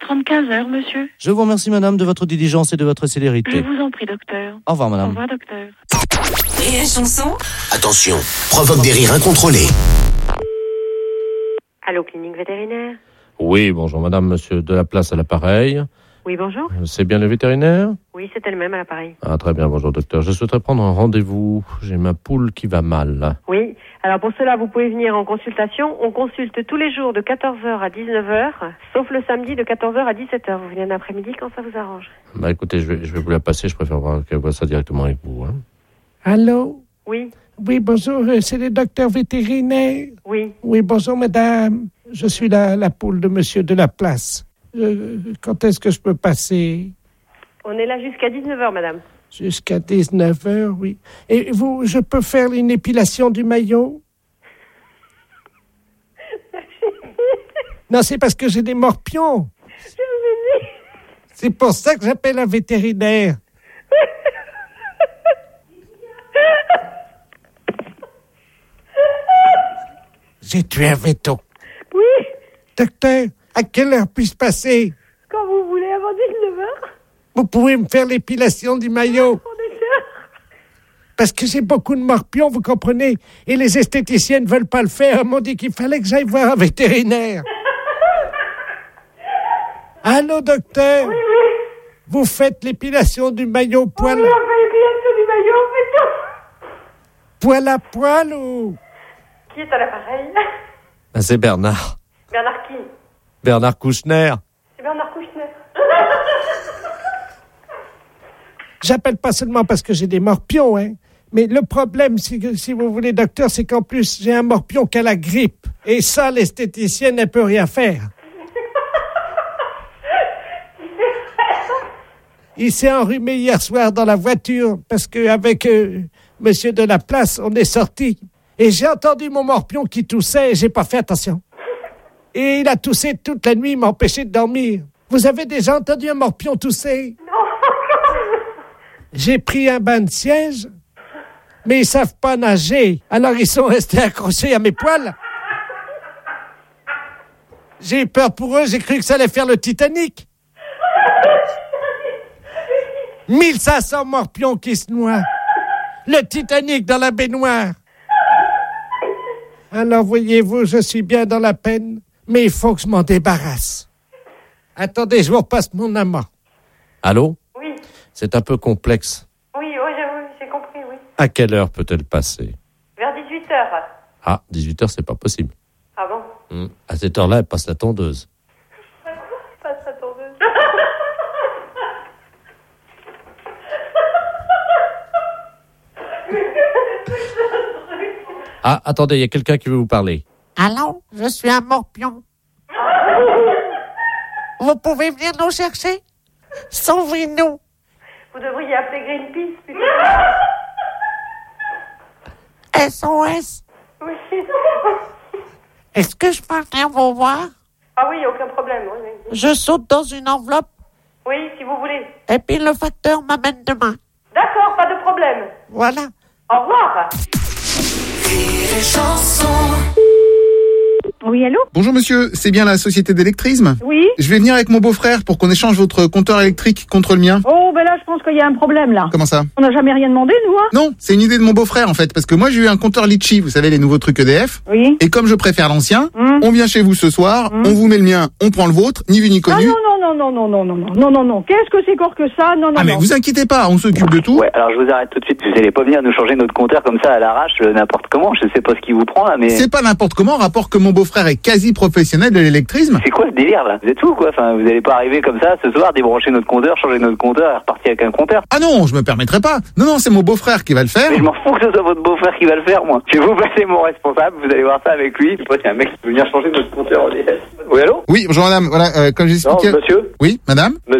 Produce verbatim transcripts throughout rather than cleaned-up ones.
trente quinze heures, monsieur. Je vous remercie, madame, de votre diligence et de votre célérité. Je vous en prie, docteur. Au revoir, madame. Au revoir, docteur. Et la chanson. Attention, provoque des rires incontrôlés. Allô, clinique vétérinaire? Oui, bonjour, madame, monsieur de la place à l'appareil. Oui, bonjour. C'est bien le vétérinaire? Oui, c'est elle-même à l'appareil. Ah, très bien, bonjour, docteur. Je souhaiterais prendre un rendez-vous. J'ai ma poule qui va mal. Oui, alors pour cela, vous pouvez venir en consultation. On consulte tous les jours de quatorze heures à dix-neuf heures, sauf le samedi de quatorze heures à dix-sept heures. Vous venez en après-midi quand ça vous arrange. Bah écoutez, je vais, je vais vous la passer. Je préfère voir qu'elle voit ça directement avec vous. Hein. Allô? Oui. Oui, bonjour, euh, c'est le docteur vétérinaire. Oui. Oui, bonjour, madame. Je suis la, la poule de monsieur de la place. Euh, quand est-ce que je peux passer? On est là jusqu'à dix-neuf heures, madame. Jusqu'à dix-neuf heures, oui. Et vous, je peux faire une épilation du maillot? Non, c'est parce que j'ai des morpions. C'est pour ça que j'appelle un vétérinaire. J'ai tué un veto. Oui. Docteur, à quelle heure puis-je passer? Quand vous voulez, avant dix-neuf heures. Vous pouvez me faire l'épilation du maillot? Parce que j'ai beaucoup de morpions, vous comprenez? Et les esthéticiennes ne veulent pas le faire. Elles m'ont dit qu'il fallait que j'aille voir un vétérinaire. Allô, docteur? Oui, oui. Vous faites l'épilation du maillot poil... Oui, on fait l'épilation du maillot, on fait tout. Poil à poil ou... Qui est à l'appareil? Ah, c'est Bernard. Bernard qui? Bernard Kouchner. C'est Bernard Kouchner. J'appelle pas seulement parce que j'ai des morpions, hein. Mais le problème, si, si vous voulez, docteur, c'est qu'en plus, j'ai un morpion qui a la grippe. Et ça, l'esthéticienne, elle peut rien faire. Il s'est enrhumé hier soir dans la voiture parce qu'avec euh, monsieur de la place, on est sortis. Et j'ai entendu mon morpion qui toussait et j'ai pas fait attention. Et il a toussé toute la nuit, il m'a empêché de dormir. Vous avez déjà entendu un morpion tousser? Non. J'ai pris un bain de siège, mais ils savent pas nager. Alors ils sont restés accrochés à mes poils. J'ai eu peur pour eux, j'ai cru que ça allait faire le Titanic. mille cinq cents morpions qui se noient. Le Titanic dans la baignoire. Alors, voyez-vous, je suis bien dans la peine, mais il faut que je m'en débarrasse. Attendez, je vous repasse mon amant. Allô? Oui. C'est un peu complexe. Oui, oui, j'ai, j'ai compris, oui. À quelle heure peut-elle passer? Vers dix-huit heures. Ah, dix-huit heures, c'est pas possible. Ah bon? Hum. À cette heure-là, elle passe la tondeuse. Passe la tondeuse. Ah, attendez, il y a quelqu'un qui veut vous parler. Allô, je suis un morpion. Vous pouvez venir nous chercher? Sauvez-nous. Vous devriez appeler Greenpeace, plutôt. S O S. Oui. Est-ce que je peux venir vous voir? Ah oui, aucun problème. Oui, oui. Je saute dans une enveloppe Oui, si vous voulez. et puis le facteur m'amène demain. D'accord, pas de problème. Voilà. Au revoir. Rire et chanson. Oui, allô? Bonjour monsieur, c'est bien la société d'électrisme? Oui. Je vais venir avec mon beau-frère pour qu'on échange votre compteur électrique contre le mien. Oh, ben là, je pense qu'il y a un problème, là. Comment ça? On n'a jamais rien demandé, nous, hein? Non, c'est une idée de mon beau-frère en fait, parce que moi j'ai eu un compteur Litchi, vous savez les nouveaux trucs E D F. Oui. Et comme je préfère l'ancien, Hum. on vient chez vous ce soir, Hum. on vous met le mien, on prend le vôtre, ni vu ni Ah connu. non, non, non, non, non, non, non, non, non, non. Qu'est-ce que c'est corps que ça? Non, non, Ah mais non. vous inquiétez pas, on s'occupe de tout. Ouais, alors je vous arrête tout de suite. Vous allez pas venir nous changer notre compteur comme ça à l'arrache, euh, n'importe comment. Je sais pas ce qui vous prend là, mais C'est pas n'importe comment, rapport que mon beau-frère est quasi professionnel de l'électrisme. c'est quoi ce délire là? Vous êtes fous quoi? Enfin, vous allez pas arriver comme ça ce soir, débrancher notre compteur, changer notre compteur et repartir avec un compteur. Ah non, je me permettrai pas. Non, non, c'est mon beau-frère qui va le faire. Mais je m'en fous que ce soit votre beau-frère qui va le faire, moi. Je vais vous passer mon responsable, vous allez voir ça avec lui. Je sais pas s'il y a un mec qui peut venir changer notre compteur E D F. Oui, allô? Oui, bonjour madame, voilà, euh, comme Non, j'expliquais... monsieur? Oui, madame? Monsieur, je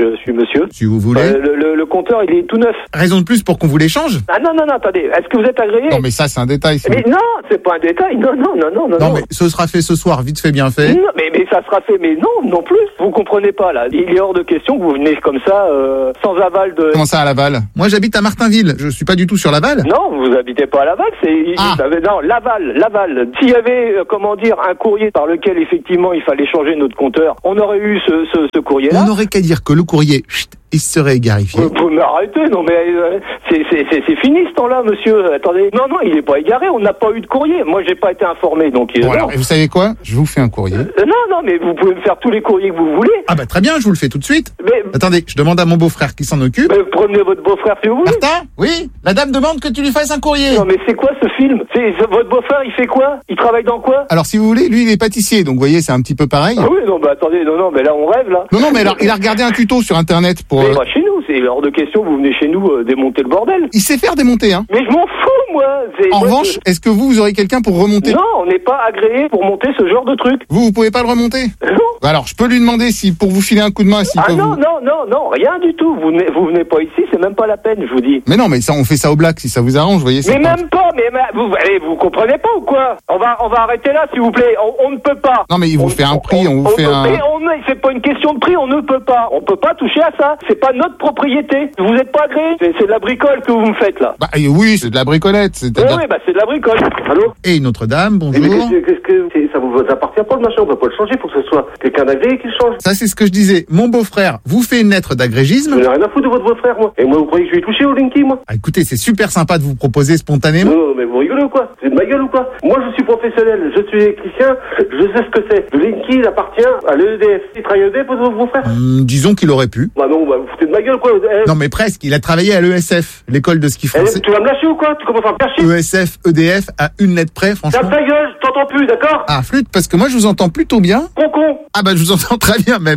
je suis monsieur. Si vous voulez. Euh, le, le, le compteur, il est tout neuf. Raison de plus pour qu'on vous l'échange. Ah non, non, non, attendez. Est-ce que vous êtes agréé? Non, mais ça, c'est un détail. Ça. Mais non, c'est pas un détail. Non, non, non, non, non. Non, mais ce sera fait ce soir, vite fait, bien fait. Non, mais, mais ça sera fait, mais non, non plus. Vous comprenez pas, là. Il est hors de question que vous venez comme ça, euh, sans aval de... Comment ça, à Laval? Moi, j'habite à Martinville. Je suis pas du tout sur Laval. Non, vous habitez pas à Laval, c'est... Ah. Non, Laval, Laval. S'il y avait, euh, comment dire, un courrier par lequel, effectivement, il fallait changer notre compteur, on aurait eu ce, ce, ce courrier-là. On n'aurait qu'à dire que le courrier, chut, il serait égarifié. Vous pouvez m'arrêter, non mais euh, c'est, c'est, c'est, c'est fini ce temps-là, monsieur. Attendez, non, non, il est pas égaré, on n'a pas eu de courrier. Moi, j'ai pas été informé, donc... Bon, euh, alors, et vous savez quoi? Je vous fais un courrier. Euh, non, non, mais vous pouvez me faire tous les courriers que vous voulez. Ah bah très bien, je vous le fais tout de suite. Mais, Attendez, je demande à mon beau-frère qui s'en occupe. mais prenez votre beau-frère si vous voulez. Martin? Oui? La dame demande que tu lui fasses un courrier. Non mais c'est quoi ce film? C'est c'est- votre beau-frère, il fait quoi? Il travaille dans quoi? Alors si vous voulez, lui il est pâtissier, donc vous voyez c'est un petit peu pareil. Ah oui, non, bah attendez, non, non, mais là on rêve là. Non non mais alors, il a regardé un tuto sur internet pour... Mais euh, pas chez nous, c'est hors de question que vous venez chez nous euh, démonter le bordel. Il sait faire démonter hein. Mais je m'en fous moi. C'est- En moi, revanche, est-ce que vous, vous aurez quelqu'un pour je- remonter? Non, on n'est pas agréé pour monter ce genre de truc. Vous, vous pouvez pas le remonter? Non. Alors je peux lui demander si pour vous filer un coup de main, s'il Ah peut non, vous... non, non, non, rien du tout. Vous venez, vous venez pas ici, c'est même pas la peine, je vous dis. Mais non, mais ça on fait ça au black si ça vous arrange, vous voyez. c'est Mais pas- même pas, mais ma- vous, allez, vous comprenez pas ou quoi? On va, on va arrêter là, s'il vous plaît. On, on ne peut pas. Non mais il vous On- fait un prix, on, vous fait peut- un... Mais on, c'est pas une question de prix, on ne peut pas. On peut pas toucher à ça. C'est pas notre propriété. Vous êtes pas agréé. C'est, c'est de la bricole que vous me faites là. Bah euh, oui, c'est de la bricolette, Oui, c'est-à-dire... oui, bah c'est de la bricole. Allô? Et Notre-Dame, bonjour. Mais qu'est-ce que, qu'est-ce que c'est- ça vous appartient pas le machin, on peut pas le changer, faut que ce soit quelqu'un d'agréé qui le change. Ça c'est ce que je disais, mon beau-frère vous fait une lettre Je d'agrégisme. n'ai rien à foutre de votre beau-frère, moi. Et moi, vous croyez que je vais y toucher au Linky, moi? Ah, écoutez, c'est super sympa de vous proposer spontanément. Non, non, mais vous rigolez ou quoi? Vous êtes de ma gueule ou quoi? Moi, je suis professionnel, je suis électricien, je sais ce que c'est. Le Linky, il appartient à l'E D F. Il travaille à l'E D F, votre beau-frère? Hum, disons qu'il aurait pu. Bah non, bah vous foutez de ma gueule, quoi. Eh, Non mais presque, il a travaillé à l'E S F, l'école de ski eh, français. tu vas me lâcher ou quoi? Tu commences à me faire chier? E S F, E D F, à une lettre près, franchement. Tape ta gueule, je t'entends plus, d'accord? Ah, flûte, parce que moi je vous entends plutôt bien. Con con. Ah bah je vous entends très bien même.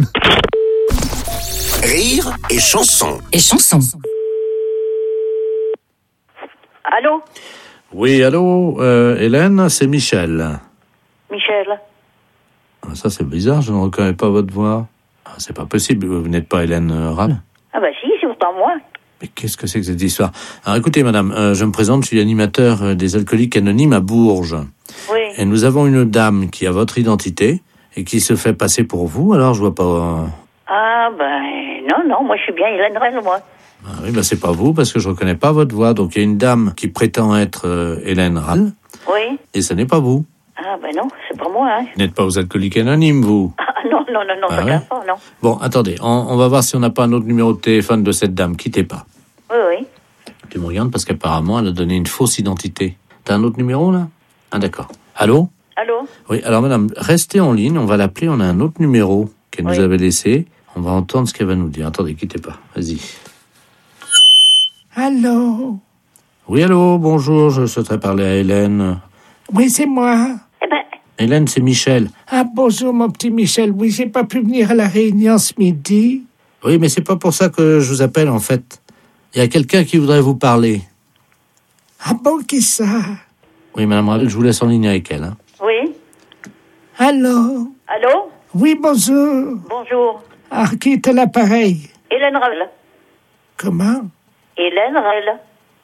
Rire et chanson. Et chanson. Allô? Oui, allô, euh, Hélène, c'est Michel. Michel? Ah, ça, c'est bizarre, je ne reconnais pas votre voix. Ah, c'est pas possible, vous n'êtes pas Hélène euh, Rall. Ah bah si, c'est pourtant moi. Mais qu'est-ce que c'est que cette histoire? Alors écoutez, madame, euh, je me présente, je suis animateur euh, des Alcooliques Anonymes à Bourges. Oui. Et nous avons une dame qui a votre identité et qui se fait passer pour vous, alors je vois pas... euh, Ah ben non, non, moi je suis bien Hélène Rell, moi. Ah oui, bah c'est pas vous, parce que je reconnais pas votre voix. Donc il y a une dame qui prétend être euh, Hélène Rall, Oui. et ce n'est pas vous. Ah ben non, c'est pas moi, hein. Vous n'êtes pas aux Alcooliques Anonymes, vous. Ah non, non, non, non, Ah ça ouais? tient pas, non. Bon, attendez, on, on va voir si on n'a pas un autre numéro de téléphone de cette dame. Quittez pas. Oui, oui. Tu me regardes parce qu'apparemment, elle a donné une fausse identité. T'as un autre numéro, là? Ah, d'accord. Allô? Allô? Oui, alors madame, restez en ligne, on va l'appeler, on a un autre numéro qu'elle nous Oui. avait laissé. On va entendre ce qu'elle va nous dire. Attendez, quittez pas. Vas-y. Allô? Oui, allô, bonjour, je souhaiterais parler à Hélène. Oui, c'est moi. Eh ben, Hélène, c'est Michel. Ah, bonjour, mon petit Michel. Oui, j'ai pas pu venir à la réunion ce midi. Oui, mais c'est pas pour ça que je vous appelle, en fait. Il y a quelqu'un qui voudrait vous parler. Ah bon, qui ça? Oui, madame Rall, je vous laisse en ligne avec elle. Hein. oui. Allô? Allô? Oui, bonjour. Bonjour. Ah, qui est à l'appareil? Hélène Rell. Comment? Hélène Rell.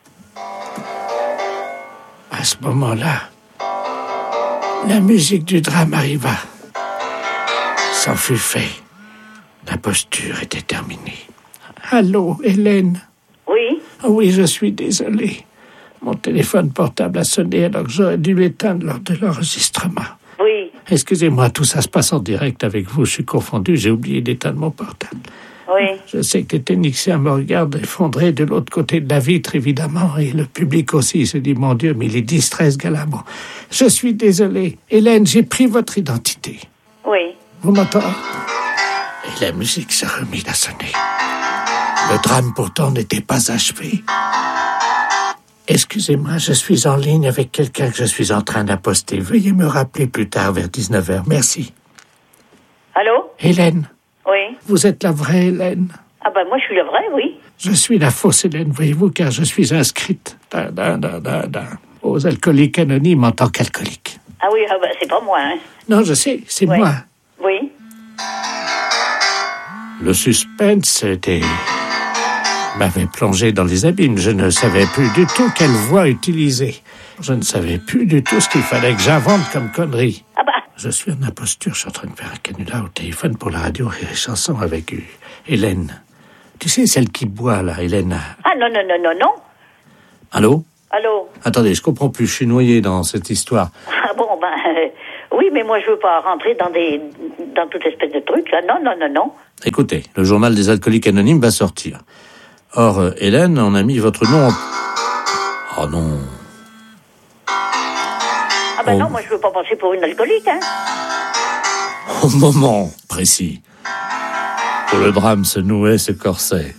À ce moment-là, la musique du drame arriva. C'en fut fait. La posture était terminée. Allô, Hélène? Oui. Ah oui, je suis désolé. Mon téléphone portable a sonné alors que j'aurais dû l'éteindre lors de l'enregistrement. Oui. Excusez-moi, tout ça se passe en direct avec vous. Je suis confondu, j'ai oublié d'éteindre mon portable. Oui. Je sais que les techniciens me regardent effondrés de l'autre côté de la vitre, évidemment, et le public aussi. Il se dit, mon Dieu, mais il est distrait, ce gars-là. Bon, je suis désolé. Hélène, j'ai pris votre identité. Oui. Vous m'entendez? Et la musique s'est remise à sonner. Le drame, pourtant, n'était pas achevé. Excusez-moi, je suis en ligne avec quelqu'un que je suis en train d'apposter. Veuillez me rappeler plus tard, vers dix-neuf heures. Merci. Allô? Hélène, Oui. vous êtes la vraie Hélène. Ah ben moi je suis le vrai, oui. Je suis la fausse Hélène, voyez-vous, car je suis inscrite dans, dans, dans, dans, dans, aux Alcooliques Anonymes en tant qu'alcoolique. Ah oui, ah ben, c'est pas moi, hein. Non, je sais, c'est Oui. moi. Oui. Le suspense était... m'avait plongé dans les abîmes. Je ne savais plus du tout quelle voix utiliser. Je ne savais plus du tout ce qu'il fallait que j'invente comme connerie. Ah bah. Je suis en imposture, je suis en train de faire un canular au téléphone pour la radio et les chansons avec euh, Hélène. Tu sais, celle qui boit, là, Hélène. Ah non, non, non, non, non. Allô? Allô? Attendez, je comprends plus, je suis noyé dans cette histoire. Ah bon, ben... Euh, oui, mais moi, je veux pas rentrer dans des... dans toute espèce de trucs, là. Non, non, non, non. Écoutez, le journal des alcooliques anonymes va sortir. Or, euh, Hélène, on a mis votre nom en... Oh non. Ah ben Oh. non, moi, je veux pas passer pour une alcoolique, hein. Au moment précis où le drame se nouait ce corset,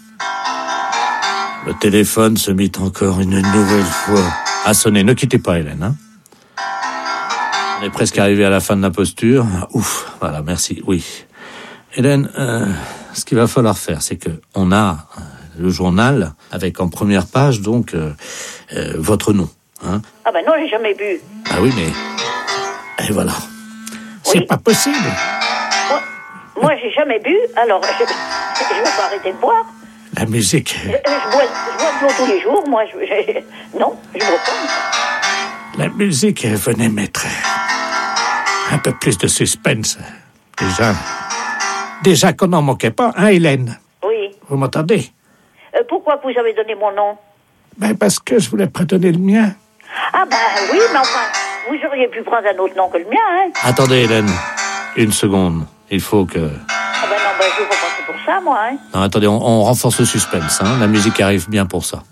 le téléphone se mit encore une nouvelle fois à sonner. Ne quittez pas, Hélène, hein. On est presque arrivé à la fin de l'imposture. Ouf, voilà, merci, oui. Hélène, euh, ce qu'il va falloir faire, c'est que on a euh, le journal avec en première page, donc, euh, euh, votre nom, hein. Ah ben non, j'ai jamais bu. Ah oui, mais... Et voilà. C'est Oui. pas possible. Moi, moi j'ai jamais bu, alors je, je vais pas arrêter de boire. La musique, Je, je bois, je bois de l'eau tous les jours, moi, je, je- non, je bois pas. la musique venait mettre un peu plus de suspense. Déjà, déjà qu'on n'en manquait pas, hein, Hélène? Oui. Vous m'entendez? Euh, pourquoi vous avez donné mon nom? Ben, parce que je voulais pas donner le mien. Ah ben oui, mais enfin, vous auriez pu prendre un autre nom que le mien, hein. Attendez, Hélène, une seconde. Il faut que... Ah ben non, ben je veux pas passer pour ça, moi, hein. Non, attendez, on, on renforce le suspense, hein. La musique arrive bien pour ça.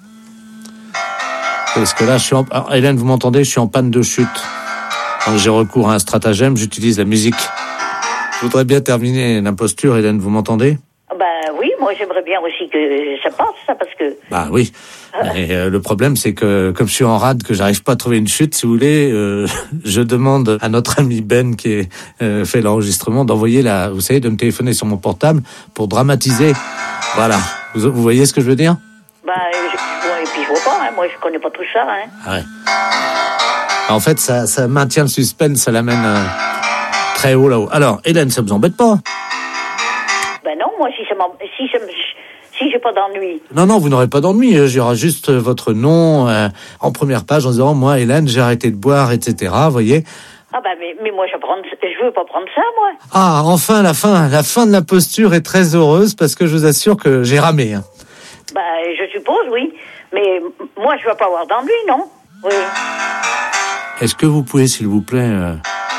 Parce que là, je suis en... Ah, Hélène, vous m'entendez? Je suis en panne de chute. Donc j'ai recours à un stratagème, j'utilise la musique. Je voudrais bien terminer l'imposture, Hélène, vous m'entendez? Ah ben oui, moi j'aimerais bien aussi que ça passe, ça, parce que... Bah oui. Mais euh, le problème, c'est que comme je suis en rade, que j'arrive pas à trouver une chute, si vous voulez, euh, je demande à notre ami Ben qui est, euh, fait l'enregistrement d'envoyer la, vous savez, de me téléphoner sur mon portable pour dramatiser. Voilà. Vous, vous voyez ce que je veux dire? Ben, je, ouais, et puis je vois pas, hein, moi je connais pas tout ça, hein. Ah ouais. En fait, ça, ça maintient le suspense, ça l'amène euh, très haut là-haut. Alors, Hélène, ça vous embête pas? Ben non, moi si ça m'en- si ça me- si j'ai pas d'ennui. Non, non, vous n'aurez pas d'ennui. Il y aura juste euh, votre nom euh, en première page en disant, moi, Hélène, j'ai arrêté de boire, et cetera. Vous voyez? Ah ben mais, mais moi je prends, je veux pas prendre ça, moi. Ah, enfin, la fin, la fin de la posture est très heureuse parce que je vous assure que j'ai ramé. Hein. Ben je suppose, oui. Mais m- moi je veux pas avoir d'ennui, non? Oui. Est-ce que vous pouvez, s'il vous plaît, euh,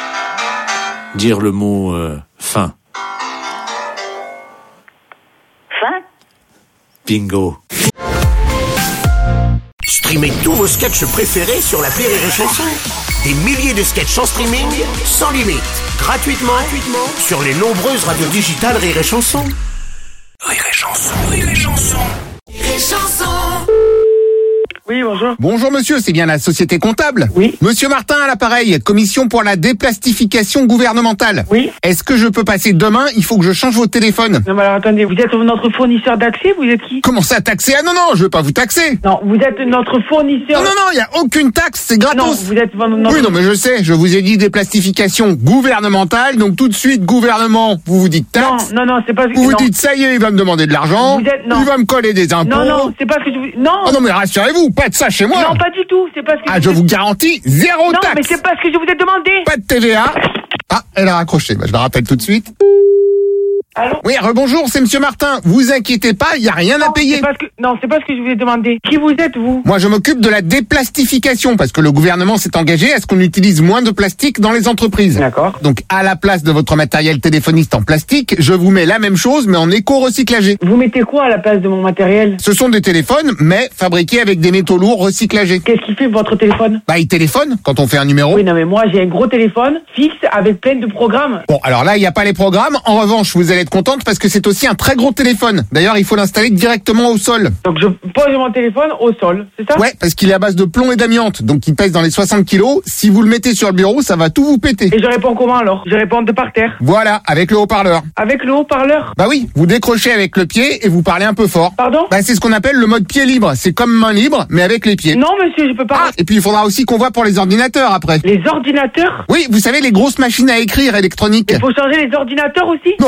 dire le mot euh, fin? Fin? Bingo. Streamez tous vos sketchs préférés sur l'appli Rire et Chanson. Des milliers de sketchs en streaming, sans limite, gratuitement, gratuitement sur les nombreuses radios digitales Rire et Chanson. Rire et Chanson, Rire et Chanson. Rire et Chanson. Oui, bonjour. Bonjour monsieur, c'est bien la société comptable? Oui. Monsieur Martin à l'appareil, commission pour la déplastification gouvernementale. Oui. Est-ce que je peux passer demain? Il faut que je change votre téléphone. Non, mais alors attendez, vous êtes notre fournisseur d'accès, vous êtes qui? Comment ça, taxer? Ah non, non, je veux pas vous taxer. Non, vous êtes notre fournisseur... Non, non, non, il y a aucune taxe, c'est gratos. Non, vous êtes notre... Oui, non, mais je sais, je vous ai dit déplastification gouvernementale, donc tout de suite, gouvernement, vous vous dites Non, taxe. non, non, c'est pas... Vous vous non. dites, ça y est, il va me demander de l'argent. Vous êtes- non. Il va me coller des impôts. Non, non, c'est pas ce que je vous... Non. Ah non, mais rassurez-vous, pas de ça chez moi. Non, pas du tout, c'est pas ce que Ah, je vous garantis, zéro Non, taxe. mais c'est pas ce que je vous ai demandé. Pas de T V A. Ah, elle a raccroché. Bah, je la rappelle tout de suite. Allô? Oui, rebonjour, c'est Monsieur Martin. Vous inquiétez pas, il y a rien à Non, payer. c'est pas ce que... Non, c'est pas ce que je vous ai demandé. Qui vous êtes, vous? Moi, je m'occupe de la déplastification parce que le gouvernement s'est engagé à ce qu'on utilise moins de plastique dans les entreprises. D'accord. Donc, à la place de votre matériel téléphoniste en plastique, je vous mets la même chose, mais en éco-recyclagé. Vous mettez quoi à la place de mon matériel? Ce sont des téléphones, mais fabriqués avec des métaux lourds recyclagés. Qu'est-ce qui fait votre téléphone? Bah, il téléphone quand on fait un numéro. Oui, non, mais moi, j'ai un gros téléphone fixe avec plein de programmes. Bon, alors là, il n'y a pas les programmes. En revanche, vous allez être contente parce que c'est aussi un très gros téléphone. D'ailleurs, il faut l'installer directement au sol. Donc, je pose mon téléphone au sol, c'est ça? Ouais, parce qu'il est à base de plomb et d'amiante, donc il pèse dans les soixante kilos. Si vous le mettez sur le bureau, ça va tout vous péter. Et je réponds comment, alors? Je réponds de par terre. Voilà, avec le haut-parleur. Avec le haut-parleur? Bah oui, vous décrochez avec le pied et vous parlez un peu fort. Pardon? Bah c'est ce qu'on appelle le mode pied libre. C'est comme main libre, mais avec les pieds. Non, monsieur, je peux pas. Ah, et puis il faudra aussi qu'on voit pour les ordinateurs après. Les ordinateurs? Oui, vous savez, les grosses machines à écrire électroniques. Il faut changer les ordinateurs aussi? Bon, ça je me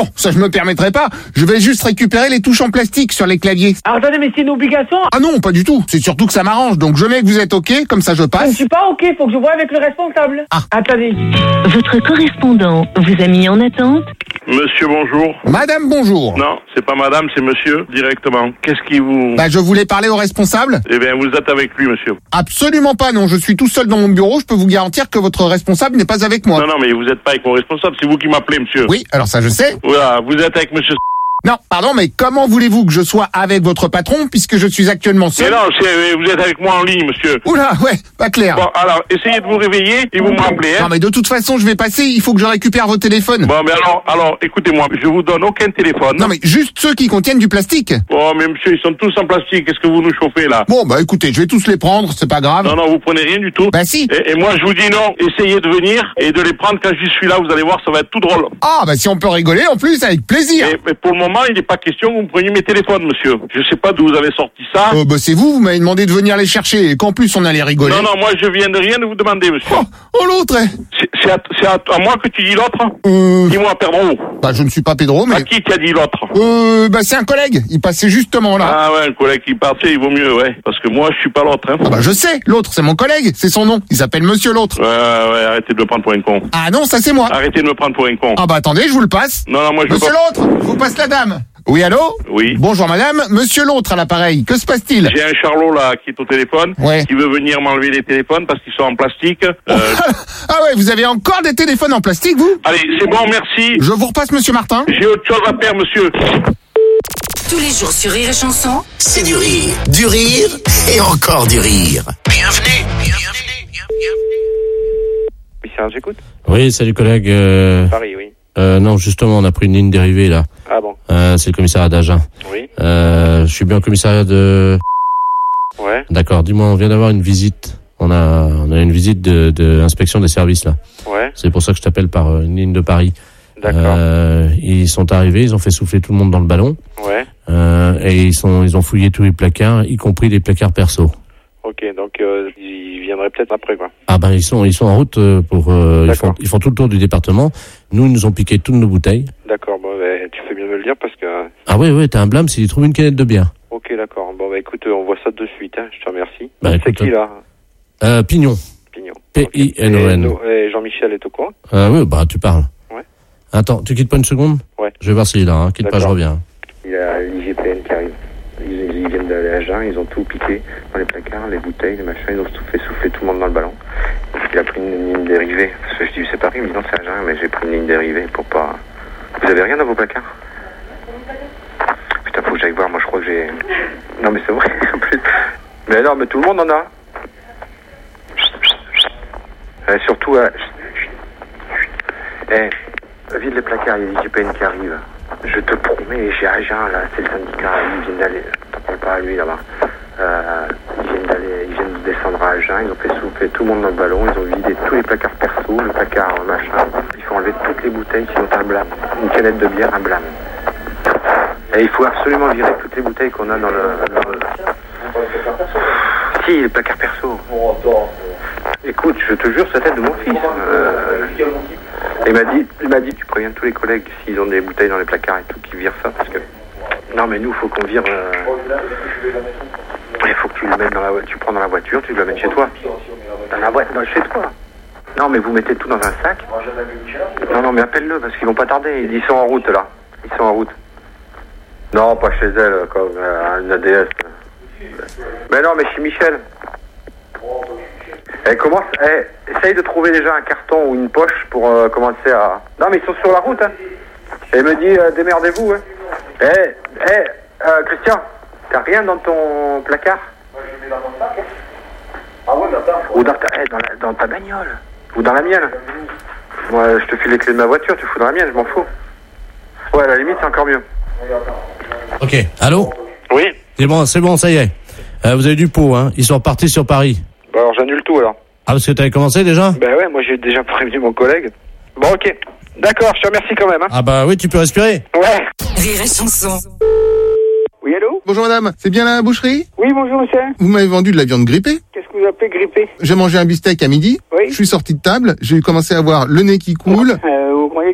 me permettrai pas. Je vais juste récupérer les touches en plastique sur les claviers. Ah, attendez, mais c'est une obligation. Ah non, pas du tout. C'est surtout que ça m'arrange. Donc je mets que vous êtes OK, comme ça je Je passe. ne suis pas OK, faut que je voie avec le responsable. Ah. Attendez. Votre correspondant vous a mis en attente. Monsieur, bonjour. Madame, bonjour. Non, c'est pas madame, c'est monsieur, directement. Qu'est-ce qui vous... Bah, je voulais parler au responsable. Eh bien, vous êtes avec lui, monsieur. Absolument pas, non. Je suis tout seul dans mon bureau. Je peux vous garantir que votre responsable n'est pas avec moi. Non, non, mais vous n'êtes pas avec mon responsable, c'est vous qui m'appelez, monsieur. Oui, alors ça je sais. Voilà, vous êtes avec monsieur... Non, pardon, mais comment voulez-vous que je sois avec votre patron puisque je suis actuellement seul? Mais non, c'est, vous êtes avec moi en ligne, monsieur. Oula, ouais, pas clair. Bon, alors, essayez de vous réveiller et vous me rappelez, hein. Non, mais de toute façon, je vais passer, il faut que je récupère vos téléphones. Bon, mais alors, alors, écoutez-moi, je vous donne aucun téléphone. Non, mais juste ceux qui contiennent du plastique. Oh, mais monsieur, ils sont tous en plastique, qu'est-ce que vous nous chauffez, là? Bon, bah écoutez, je vais tous les prendre, c'est pas grave. Non, non, vous prenez rien du tout. Bah si. Et, et moi, je vous dis non, essayez de venir et de les prendre quand j'y suis là, vous allez voir, ça va être tout drôle. Ah, bah si on peut rigoler, en plus, avec plaisir. Et, mais pour le moment, il n'est pas question que vous me preniez mes téléphones, monsieur. Je sais pas d'où vous avez sorti ça. Euh, bah c'est vous, vous m'avez demandé de venir les chercher et qu'en plus on allait rigoler. Non, non, moi je viens de rien de vous demander, monsieur. Oh, oh l'autre eh. C'est, c'est, à, c'est à, à moi que tu dis l'autre Euh... Dis-moi, Pedro. Bah je ne suis pas Pedro, mais... À qui t'as dit l'autre? Euh, bah c'est un collègue, il passait justement là. Ah ouais, un collègue qui passait, il vaut mieux, ouais. Parce que moi, je suis pas l'autre, hein. Ah bah je sais, l'autre, c'est mon collègue, c'est son nom. Il s'appelle Monsieur l'autre. Ouais, ouais, ouais, arrêtez de me prendre pour un con. Ah non, ça c'est moi. Arrêtez de me prendre pour un con. Ah bah attendez, je vous le passe. Non, non, moi je veux Monsieur pas... l'autre, je vous passe la dame. Oui, allô? Oui. Bonjour madame, monsieur l'autre à l'appareil, que se passe-t-il? J'ai un charlot là qui est au téléphone, ouais. qui veut venir m'enlever les téléphones parce qu'ils sont en plastique. Euh... Ah ouais, vous avez encore des téléphones en plastique, vous? Allez, c'est bon, merci. Je vous repasse monsieur Martin. J'ai autre chose à faire, monsieur. Tous les jours sur Rire et Chanson, c'est du rire, du rire et encore du rire. Bienvenue, bienvenue, bienvenue. Oui, Serge, j'écoute. Oui, salut collègue. Euh... Paris, oui. Euh, non, justement, on a pris une ligne dérivée là. Ah bon. Euh, c'est le commissariat d'Agen. Oui. Euh, je suis bien au commissariat de... Ouais. D'accord, dis-moi, on vient d'avoir une visite. On a, on a une visite de, de inspection des services là. Ouais. C'est pour ça que je t'appelle par une ligne de Paris. D'accord. Euh, ils sont arrivés, ils ont fait souffler tout le monde dans le ballon. Ouais. Euh, et ils sont, ils ont fouillé tous les placards, y compris les placards perso. Ok, donc euh, ils viendraient peut-être après quoi. Ah ben ils sont, ils sont en route pour, euh, ils font, ils font tout le tour du département. Nous, ils nous ont piqué toutes nos bouteilles. D'accord, bon, bah, tu fais bien de me le dire parce que... Ah oui, oui, t'as un blâme s'ils trouvent une canette de bière. Ok, d'accord. Bon, bah écoute, on voit ça de suite, hein. Je te remercie. Bah, c'est écoute, qui, là? Euh, Pignon. Pignon. P I N O N. Et, et Jean-Michel est au courant? Euh, oui, bah tu parles. Ouais. Attends, tu quittes pas une seconde? Ouais. Je vais voir s'il est là, hein. Quitte pas, je reviens. Il y a l'I G P N qui arrive. Ils, ils viennent d'aller à Agen, ils ont tout piqué dans les placards, les bouteilles, les machins, ils ont tout fait souffler tout le monde dans le ballon. Donc il a pris une ligne dérivée. Parce que je dis c'est Paris, il me dit non c'est Agen, mais j'ai pris une ligne dérivée pour pas... Vous avez rien dans vos placards? Putain, faut que j'aille voir, moi je crois que j'ai... Non mais c'est vrai, en plus... Mais non, mais tout le monde en a. Euh, surtout, euh... eh, vide les placards, il y a l'I G P N qui arrive. Je te promets, j'ai Agen, là, c'est le syndicat, ils viennent d'aller, t'en parles pas à lui, là-bas. Euh, ils viennent d'aller, ils viennent de descendre à Agen, ils ont fait souffler tout le monde dans le ballon, ils ont vidé tous les placards perso, le placard machin. Il faut enlever toutes les bouteilles, sinon t'as un blâme. Une canette de bière, un blâme. Et il faut absolument virer toutes les bouteilles qu'on a dans le... Dans le... Si, les placards perso. Écoute, je te jure, c'est la tête de mon fils. Euh... Il m'a dit, il m'a dit, tu préviens tous les collègues s'ils ont des bouteilles dans les placards et tout, qui virent ça, parce que... Non, mais nous, faut qu'on vire... Euh... Il faut que tu le mettes dans la voiture, tu prends dans la voiture, tu le mets chez toi. Dans la voiture, chez toi. Non, mais vous mettez tout dans un sac. Non, non, mais appelle-le, parce qu'ils vont pas tarder. Ils sont en route, là. Ils sont en route. Non, pas chez elle, comme euh, une A D S. Mais non, mais chez Michel. Eh, commence, eh, essaye de trouver déjà un carton ou une poche pour euh, commencer à... Non, mais ils sont sur la route, hein. Et il me dit, euh, démerdez-vous, hein. Eh, eh, euh, Christian, t'as rien dans ton placard? Moi, je mets dans mon sac, hein. Ah ouais, dans ta... Ou dans ta, eh, dans, la, dans ta bagnole. Ou dans la mienne. Moi, je te file les clés de ma voiture, tu fous dans la mienne, je m'en fous. Ouais, à la limite, c'est encore mieux. Ok, allô? Oui. C'est bon, c'est bon, ça y est. Euh, vous avez du pot, hein. Ils sont repartis sur Paris. Bah alors j'annule tout alors. Ah, parce que t'avais commencé déjà? Bah ouais, moi j'ai déjà prévenu mon collègue. Bon, ok. D'accord, je te remercie quand même. Hein. Ah bah oui, tu peux respirer. Ouais. Rire et Chanson. Oui, allô? Bonjour madame, c'est bien la boucherie? Oui, bonjour monsieur. Vous m'avez vendu de la viande grippée? Qu'est-ce que vous appelez grippé? J'ai mangé un beefsteak à midi. Oui. Je suis sorti de table, j'ai commencé à avoir le nez qui coule. Euh, vous croyez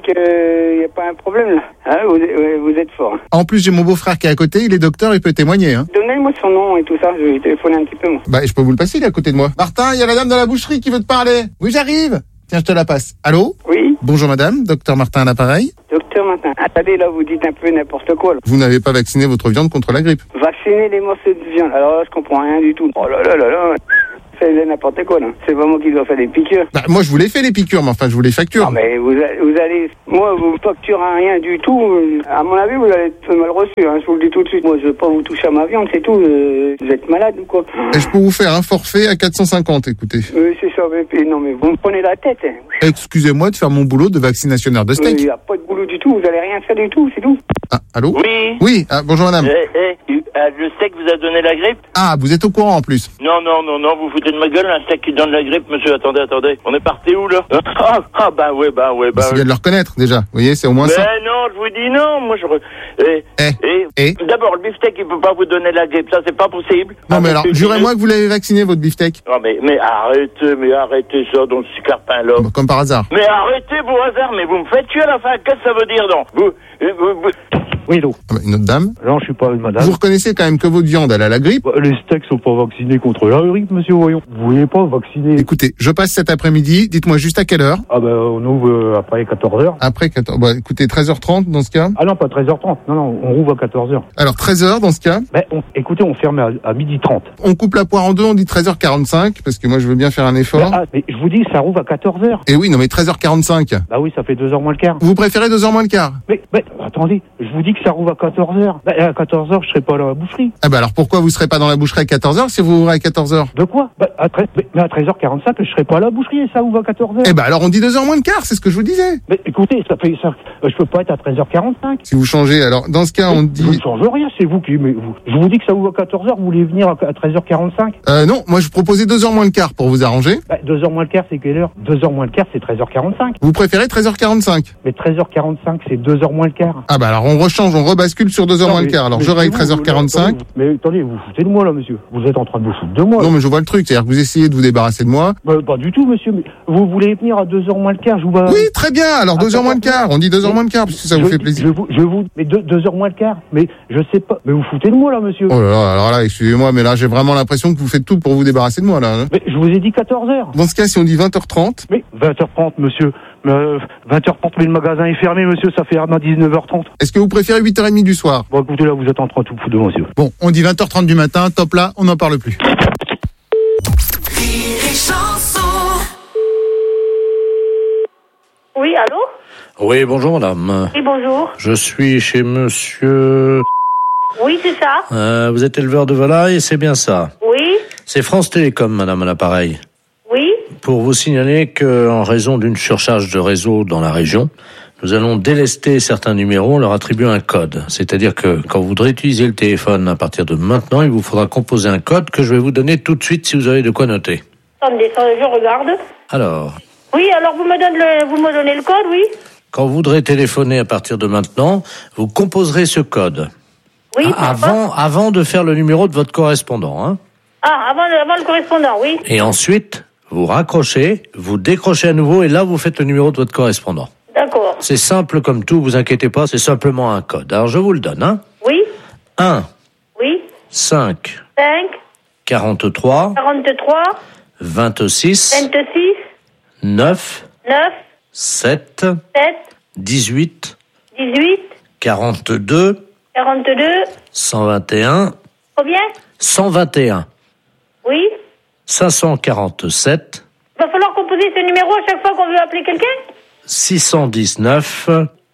qu'il n'y a pas un problème là. Hein, vous, vous êtes fort. En plus, j'ai mon beau-frère qui est à côté, il est docteur, il peut témoigner. Hein. Donnez-moi son nom et tout ça, je vais téléphoner un petit peu moi. Bah, je peux vous le passer, il est à côté de moi. Martin, il y a la dame de la boucherie qui veut te parler. Oui, j'arrive. Tiens, je te la passe. Allô? Oui. Bonjour madame, docteur Martin à l'appareil. Docteur Martin, attendez, là, vous dites un peu n'importe quoi. Là. Vous n'avez pas vacciné votre viande contre la grippe? Vacciner les morceaux de viande, alors là, je comprends rien du tout. Oh là là là là. C'est n'importe quoi, là. C'est pas moi qui dois faire des piqûres. Bah, moi, je vous les fais, les piqûres, mais enfin, je vous les facture. Non, mais vous, vous allez... Moi, vous me facturez rien du tout. À mon avis, vous allez être mal reçu, hein. Je vous le dis tout de suite. Moi, je veux pas vous toucher à ma viande, c'est tout. Euh, vous êtes malade ou quoi? Et je peux vous faire un forfait à quatre cent cinquante, écoutez. Oui, c'est ça. Mais, non, mais vous me prenez la tête, hein. Excusez-moi de faire mon boulot de vaccinationnaire de steak. Il n'y a pas de boulot du tout. Vous allez rien faire du tout, c'est tout. Ah, allô? Oui. Oui, ah, bonjour madame. Eh, eh, euh, le steak vous a donné la grippe? Ah, vous êtes au courant en plus? Non, non, non, non, vous foutez de ma gueule, un steak qui donne la grippe, monsieur, attendez, attendez. On est parti où, là? Ah, ah, bah ouais, bah ouais, bah C'est ouais. bien de le reconnaître, déjà. Vous voyez, c'est au moins Mais ça. non, je vous dis non, moi je... Re... Eh, eh, eh. D'abord, le beefsteak, il peut pas vous donner la grippe, ça c'est pas possible. Non, ah, mais alors, jurez-moi que vous l'avez vacciné, votre beefsteak. Non, mais, mais arrêtez, mais arrêtez ça, donc ce carpin-là. Bah, comme par hasard. Mais arrêtez vos hasards, mais vous me faites tuer à la fin, qu'est-ce que ça veut dire, donc? Vous... vous, vous... Oui, allô. Ah bah, une autre dame? Non, je suis pas une madame. Vous reconnaissez quand même que votre viande, elle a la grippe? Bah, les steaks sont pas vaccinés contre la grippe, monsieur, voyons. Vous voulez pas vacciner? Écoutez, je passe cet après-midi, dites-moi juste à quelle heure? Ah bah, on ouvre euh, après quatorze heures. Après quatorze, bah écoutez, treize heures trente dans ce cas? Ah non, pas treize heures trente, non, non, on ouvre à quatorze heures. Alors treize heures dans ce cas? Bah, on, écoutez, on ferme à, à midi trente. On coupe la poire en deux, on dit treize heures quarante-cinq, parce que moi je veux bien faire un effort. Bah, ah, mais je vous dis, ça rouvre à quatorze heures. Eh oui, non mais treize heures quarante-cinq. Bah oui, ça fait deux heures moins le quart. Vous préférez deux heures moins le quart? Mais, mais, attendez, je vous dis que ça rouvre à quatorze heures. Bah, à quatorze heures, je serai pas à la boucherie. Ah bah alors pourquoi vous serez pas dans la boucherie à quatorze heures si vous ouvrez à quatorze heures? De quoi? Bah, à treize, mais à treize heures quarante-cinq, je serai pas à la boucherie et ça ouvre à quatorze heures. Eh bah alors on dit deux heures moins le quart, c'est ce que je vous disais. Mais écoutez, ça fait ça, je peux pas être à treize heures quarante-cinq. Si vous changez, alors dans ce cas, mais on dit... Je ne change rien, c'est vous qui... Mais vous, je vous dis que ça ouvre à quatorze heures, vous voulez venir à treize heures quarante-cinq? Euh non, moi je proposais deux heures moins le quart pour vous arranger. Bah, deux heures moins le quart, c'est quelle heure? deux heures moins le quart, c'est treize heures quarante-cinq. Vous préférez treize heures quarante-cinq? Mais treize heures quarante-cinq, c'est deux heures moins le quart. Ah bah alors on rechange, on rebascule sur deux heures Non, moins mais, le quart. Alors mais je règle vous, treize heures quarante-cinq. Attendez, mais attendez, vous foutez de moi là, monsieur. Vous êtes en train de vous foutre de moi. Là. Non mais je vois le truc, c'est-à-dire que vous essayez de vous débarrasser de moi. Bah, pas du tout, monsieur. Mais vous voulez venir à deux heures moins le quart, je vous bats. Oui, très bien, alors deux heures moins le quart. On dit deux heures moins le quart, parce que ça je, vous fait plaisir. Je vous, je vous, mais deux heures moins le quart. Mais je sais pas. Mais vous foutez de moi là, monsieur. Oh là là, alors là, excusez-moi, mais là j'ai vraiment l'impression que vous faites tout pour vous débarrasser de moi là. Hein. Mais je vous ai dit quatorze heures. Dans ce cas, si on dit vingt heures trente. Mais vingt heures trente, monsieur. Euh, vingt heures trente, mais le magasin est fermé, monsieur, ça fait à dix-neuf heures trente. Est-ce que vous préférez huit heures trente du soir? Bon, écoutez, là, vous êtes en train de tout foutre de moi, monsieur. Bon, on dit vingt heures trente du matin, top là, on n'en parle plus. Oui, allô? Oui, bonjour madame. Oui, bonjour. Je suis chez monsieur... Oui, c'est ça. Euh, vous êtes éleveur de volailles, c'est bien ça? Oui. C'est France Télécom, madame, à l'appareil. Oui. Pour vous signaler qu'en raison d'une surcharge de réseau dans la région, nous allons délester certains numéros en leur attribuant un code. C'est-à-dire que quand vous voudrez utiliser le téléphone à partir de maintenant, il vous faudra composer un code que je vais vous donner tout de suite si vous avez de quoi noter. Attendez, je regarde. Alors... Oui, alors vous me donnez le, vous me donnez le code, oui? Quand vous voudrez téléphoner à partir de maintenant, vous composerez ce code. Oui, ah, avant, avant de faire le numéro de votre correspondant. Hein. Ah, avant, avant le correspondant, oui. Et ensuite, vous raccrochez, vous décrochez à nouveau et là, vous faites le numéro de votre correspondant. D'accord. C'est simple comme tout, vous inquiétez pas, c'est simplement un code. Alors, je vous le donne. Hein. Oui. un. Oui. cinq. cinq. quarante-trois. quarante-trois. vingt-six. vingt-six. neuf. neuf. sept. sept. dix-huit. dix-huit. quarante-deux. quarante-deux. cent vingt et un. Combien? cent vingt et un. Oui. cinq cent quarante-sept. Il va falloir composer ce numéro à chaque fois qu'on veut appeler quelqu'un? six cent dix-neuf.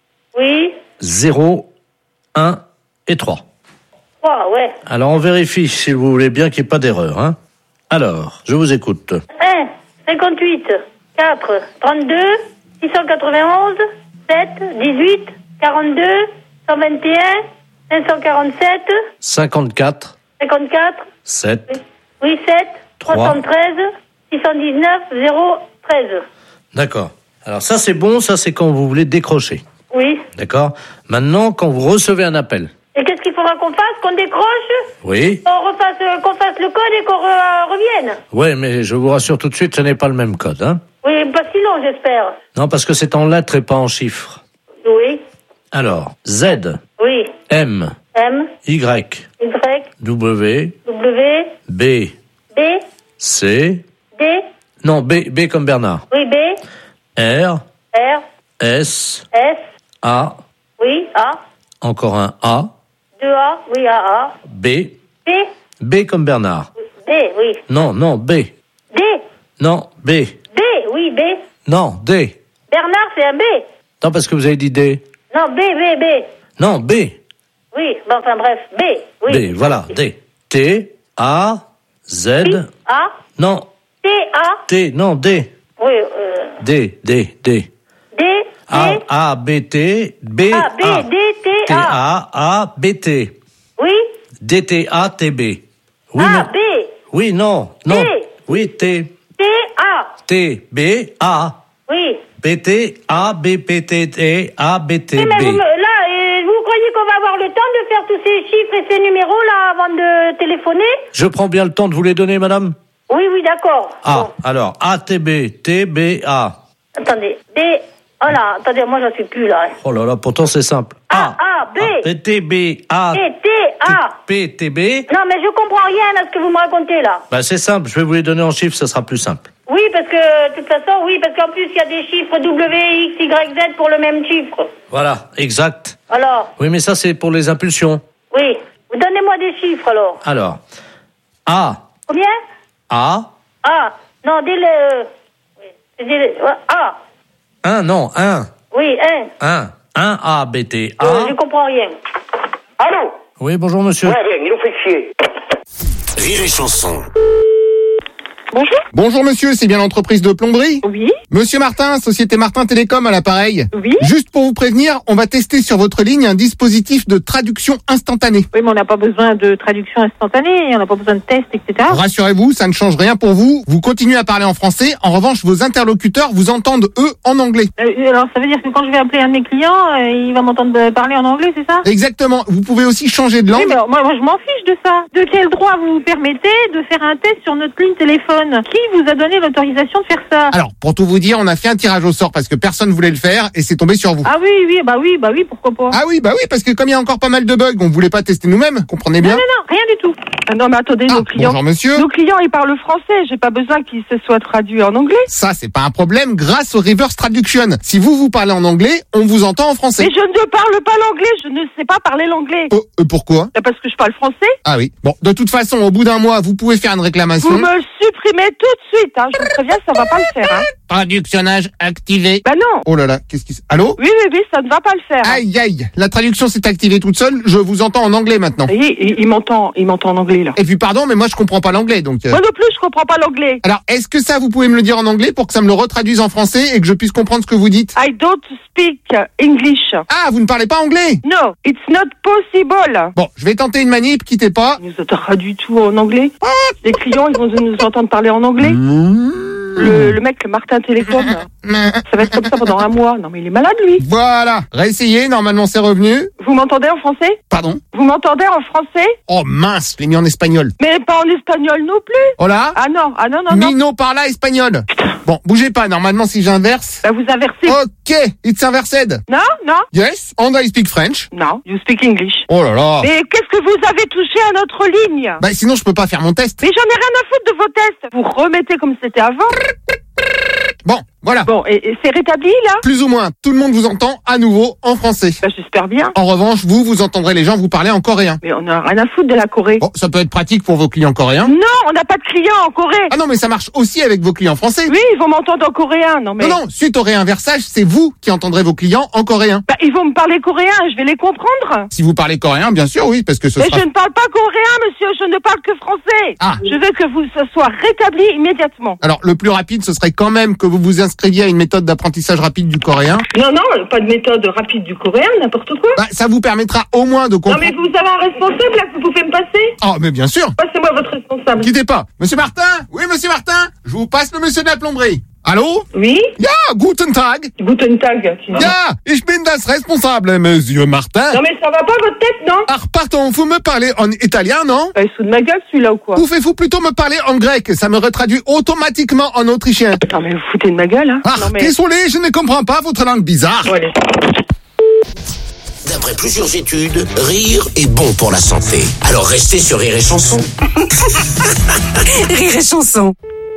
Oui. zéro, un et trois. trois, ouais. Alors on vérifie si vous voulez bien qu'il n'y ait pas d'erreur. Hein. Alors, je vous écoute. un, cinquante-huit, quatre, trente-deux, six cent quatre-vingt-onze, sept, dix-huit, quarante-deux, cent vingt et un, cinq cent quarante-sept, cinquante-quatre, cinquante-quatre, sept, oui, sept, trois cent treize, six cent dix-neuf, zéro, treize. D'accord. Alors ça c'est bon, ça c'est quand vous voulez décrocher. Oui. D'accord. Maintenant, quand vous recevez un appel. Et qu'est-ce qu'il faudra qu'on fasse? Qu'on décroche? Oui. Qu'on refasse, euh, qu'on fasse le code et qu'on re- revienne? Oui, mais je vous rassure tout de suite, ce n'est pas le même code. Hein. Oui, pas si long, j'espère. Non, parce que c'est en lettres et pas en chiffres. Oui. Alors, Z, Oui. M, M. Y, Y. W, W. B, B. C, D. non, B, B comme Bernard, Oui, B. R, R. S, S. A, Oui, A. encore un A, deux A. Oui, A, A. B, B. B comme Bernard. D. Oui. Non, non, B. D. Non, B. D. Oui, B. Non, D. Bernard, c'est un B. Non, parce que vous avez dit D. Non, B, B, B. Non, B. Oui, bon, enfin bref, B. Oui. B, voilà, D. T, A, Z. A. Non, T, A. T, non, D. Oui, euh. D, D, D. D. A, D. A, B, T, B, A, B, A. D, T, T, A. A, A, B, T. Oui. D, T, A, T, B. Oui, A, non. B. Oui, non, non. T. Oui, T. T, A. T, B, A. Oui. B, T, A, B, P, T, T, A, B, T, Oui, mais vous, B. me- là, euh, vous croyez qu'on va avoir le temps de faire tous ces chiffres et ces numéros là avant de téléphoner? Je prends bien le temps de vous les donner, madame? Oui, oui, d'accord. Ah, alors, A, T, B, T, B, A. Attendez, D. Oh là, attendez, moi j'en suis plus là. Oh là là, pourtant c'est simple. A, A, B. P, T, B, A, D, T, A. P, T, B. Non, mais je comprends rien à ce que vous me racontez là. Bah, c'est simple, je vais vous les donner en chiffres, ça sera plus simple. Oui, parce que, de toute façon, oui, parce qu'en plus, il y a des chiffres W, X, Y, Z pour le même chiffre. Voilà, exact. Alors, Oui, mais ça, c'est pour les impulsions. oui. Donnez-moi des chiffres alors. Alors, A, Combien? A, A. Non, dis le. Oui. Dis le. A. un, non, un, Oui, un. un, un A, B, T, A. Euh, je comprends rien. Allô? Oui, bonjour, monsieur. Ouais, bien, ils nous fait chier. Rire et chanson. Bonjour. Bonjour monsieur, c'est bien l'entreprise de plomberie? Oui. Monsieur Martin, Société Martin Télécom à l'appareil. Oui. Juste pour vous prévenir, on va tester sur votre ligne un dispositif de traduction instantanée. Oui, mais on n'a pas besoin de traduction instantanée, on n'a pas besoin de tests, et cetera. Rassurez-vous, ça ne change rien pour vous. Vous continuez à parler en français. En revanche, vos interlocuteurs vous entendent, eux, en anglais. Euh, alors, ça veut dire que quand je vais appeler un de mes clients, euh, il va m'entendre parler en anglais, c'est ça? Exactement. Vous pouvez aussi changer de langue. Oui, mais moi, moi, je m'en fiche de ça. De quel droit vous vous permettez de faire un test sur notre ligne téléphone? Qui vous a donné l'autorisation de faire ça? Alors, pour tout vous dire, on a fait un tirage au sort parce que personne voulait le faire et c'est tombé sur vous. Ah oui, oui, bah oui, bah oui, pourquoi pas? Ah oui, bah oui, parce que comme il y a encore pas mal de bugs, on voulait pas tester nous-mêmes, comprenez bien? Non, non, non, rien du tout. Ah non, mais attendez, nos clients. Bonjour monsieur. Nos clients, ils parlent français. J'ai pas besoin qu'ils se soient traduits en anglais. Ça, c'est pas un problème grâce au reverse traduction. Si vous vous parlez en anglais, on vous entend en français. Mais je ne parle pas l'anglais. Je ne sais pas parler l'anglais. Oh, euh, pourquoi? Bah, parce que je parle français. Ah oui. Bon, de toute façon, au bout d'un mois, vous pouvez faire une réclamation. Vous me supprimez tout de suite. Hein. Je vous préviens, ça va pas le faire. Hein. Traductionnage activé. Bah non. Oh là là, qu'est-ce qui se... Allô? Oui, oui, oui, ça ne va pas le faire. Hein. Aïe, aïe. La traduction s'est activée toute seule. Je vous entends en anglais maintenant. Ça y est, il, il m'entend, il m'entend en anglais, là. Et puis pardon, mais moi je comprends pas l'anglais, donc... euh, Moi non plus, je comprends pas l'anglais. Alors, est-ce que ça, vous pouvez me le dire en anglais pour que ça me le retraduise en français et que je puisse comprendre ce que vous dites? I don't speak English. Ah, vous ne parlez pas anglais? No, it's not possible. Bon, je vais tenter une manip, quittez pas. Il nous a du tout en anglais. Les clients, ils vont nous entendre parler en anglais. Le, le mec, le Martin Télécom, ça va être comme ça pendant un mois. Non mais il est malade lui. Voilà, réessayez, normalement c'est revenu. Vous m'entendez en français? Pardon? Vous m'entendez en français? Oh mince, je l'ai mis en espagnol. Mais pas en espagnol non plus. Oh là? Ah non, ah non, non, non. Mino parla espagnol. Bon, bougez pas, normalement si j'inverse... Bah vous inversez. Ok, it's inversed. Non, non. Yes, and I speak French. Non, you speak English. Oh là là. Mais qu'est-ce que vous avez touché à notre ligne? Bah sinon je peux pas faire mon test. Mais j'en ai rien à foutre de vos tests. Vous remettez comme c'était avant. Bon, voilà. Bon, et, et c'est rétabli, là? Plus ou moins. Tout le monde vous entend à nouveau en français. Bah, j'espère bien. En revanche, vous, vous entendrez les gens vous parler en coréen. Mais on a rien à foutre de la Corée. Bon, ça peut être pratique pour vos clients coréens. Non, on n'a pas de clients en Corée. Ah non, mais ça marche aussi avec vos clients français. Oui, ils vont m'entendre en coréen, non mais... Non, non, suite au réinversage, c'est vous qui entendrez vos clients en coréen. Bah, ils vont me parler coréen, je vais les comprendre. Si vous parlez coréen, bien sûr, oui, parce que ce Mais sera... je ne parle pas coréen, monsieur, je ne parle que français. Ah. Je veux que vous ce soit rétabli immédiatement. Alors, le plus rapide, ce serait quand même que vous vous inscriviez à une méthode d'apprentissage rapide du coréen. Non, non, pas de méthode rapide du coréen, n'importe quoi. Bah, ça vous permettra au moins de comprendre... Non mais vous avez un responsable là que vous pouvez me passer? Oh, mais bien sûr. Passez-moi votre responsable. Quittez pas. Monsieur Martin? Oui, monsieur Martin? Je vous passe le monsieur de la plomberie. Allô? Oui? Ja, guten Tag. Guten Tag. Ja, ich bin das responsable, monsieur Martin. Non mais ça va pas votre tête, non? Ah, pardon, vous me parlez en italien, non? Bah, il se fout de ma gueule celui-là ou quoi? Ou faites-vous plutôt me parler en grec? Ça me retraduit automatiquement en autrichien. Non mais vous foutez de ma gueule, hein? Ah, non, mais... désolé, je ne comprends pas votre langue bizarre. Bon, allez. D'après plusieurs études, rire est bon pour la santé. Alors restez sur Rire et Chanson. Rire et Chanson.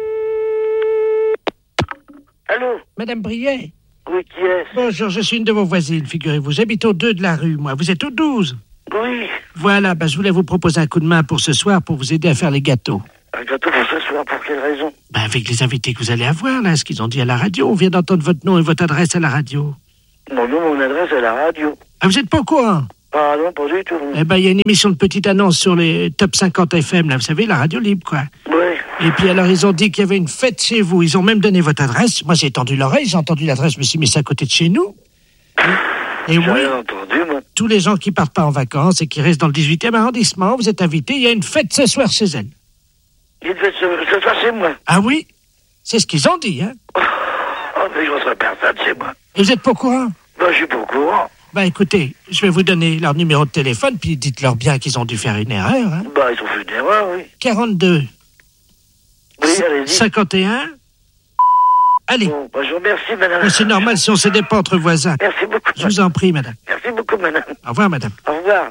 Allô? Madame Briet? Oui, qui est-ce? Bonjour, je suis une de vos voisines, figurez-vous. J'habite au deux de la rue, moi. Vous êtes au douze? Oui. Voilà, bah, je voulais vous proposer un coup de main pour ce soir pour vous aider à faire les gâteaux. Un gâteau pour ce soir, pour quelle raison? Bah, avec les invités que vous allez avoir, là, ce qu'ils ont dit à la radio. On vient d'entendre votre nom et votre adresse à la radio. Mon nom, mon adresse à la radio. Ah, vous êtes pas au courant? Ah non, pas du tout. Eh ben, il y a une émission de petite annonce sur les top cinquante F M, là, vous savez, la radio libre, quoi. Ouais. Et puis alors, ils ont dit qu'il y avait une fête chez vous. Ils ont même donné votre adresse. Moi, j'ai tendu l'oreille, j'ai entendu l'adresse, je me suis mis ça à côté de chez nous. Et, et oui, rien entendu, moi. tous les gens qui partent pas en vacances et qui restent dans le dix-huitième arrondissement, vous êtes invités. Il y a une fête ce soir chez elle. Il y a une fête ce, ce soir chez moi. Ah oui? C'est ce qu'ils ont dit, hein? Oh, mais je reçois personne chez moi. Et vous êtes pas au courant? Bah, je suis pas au courant. Bah écoutez, je vais vous donner leur numéro de téléphone, puis dites-leur bien qu'ils ont dû faire une erreur, hein? Bah, ils ont fait une erreur, oui. quarante-deux. Oui, allez-y. cinquante et un. Allez. Bon, bah, je vous remercie, madame. Oh, c'est normal si on s'aidait pas entre voisins. Merci beaucoup. Je vous en prie, madame. Merci beaucoup, madame. Au revoir, madame. Au revoir.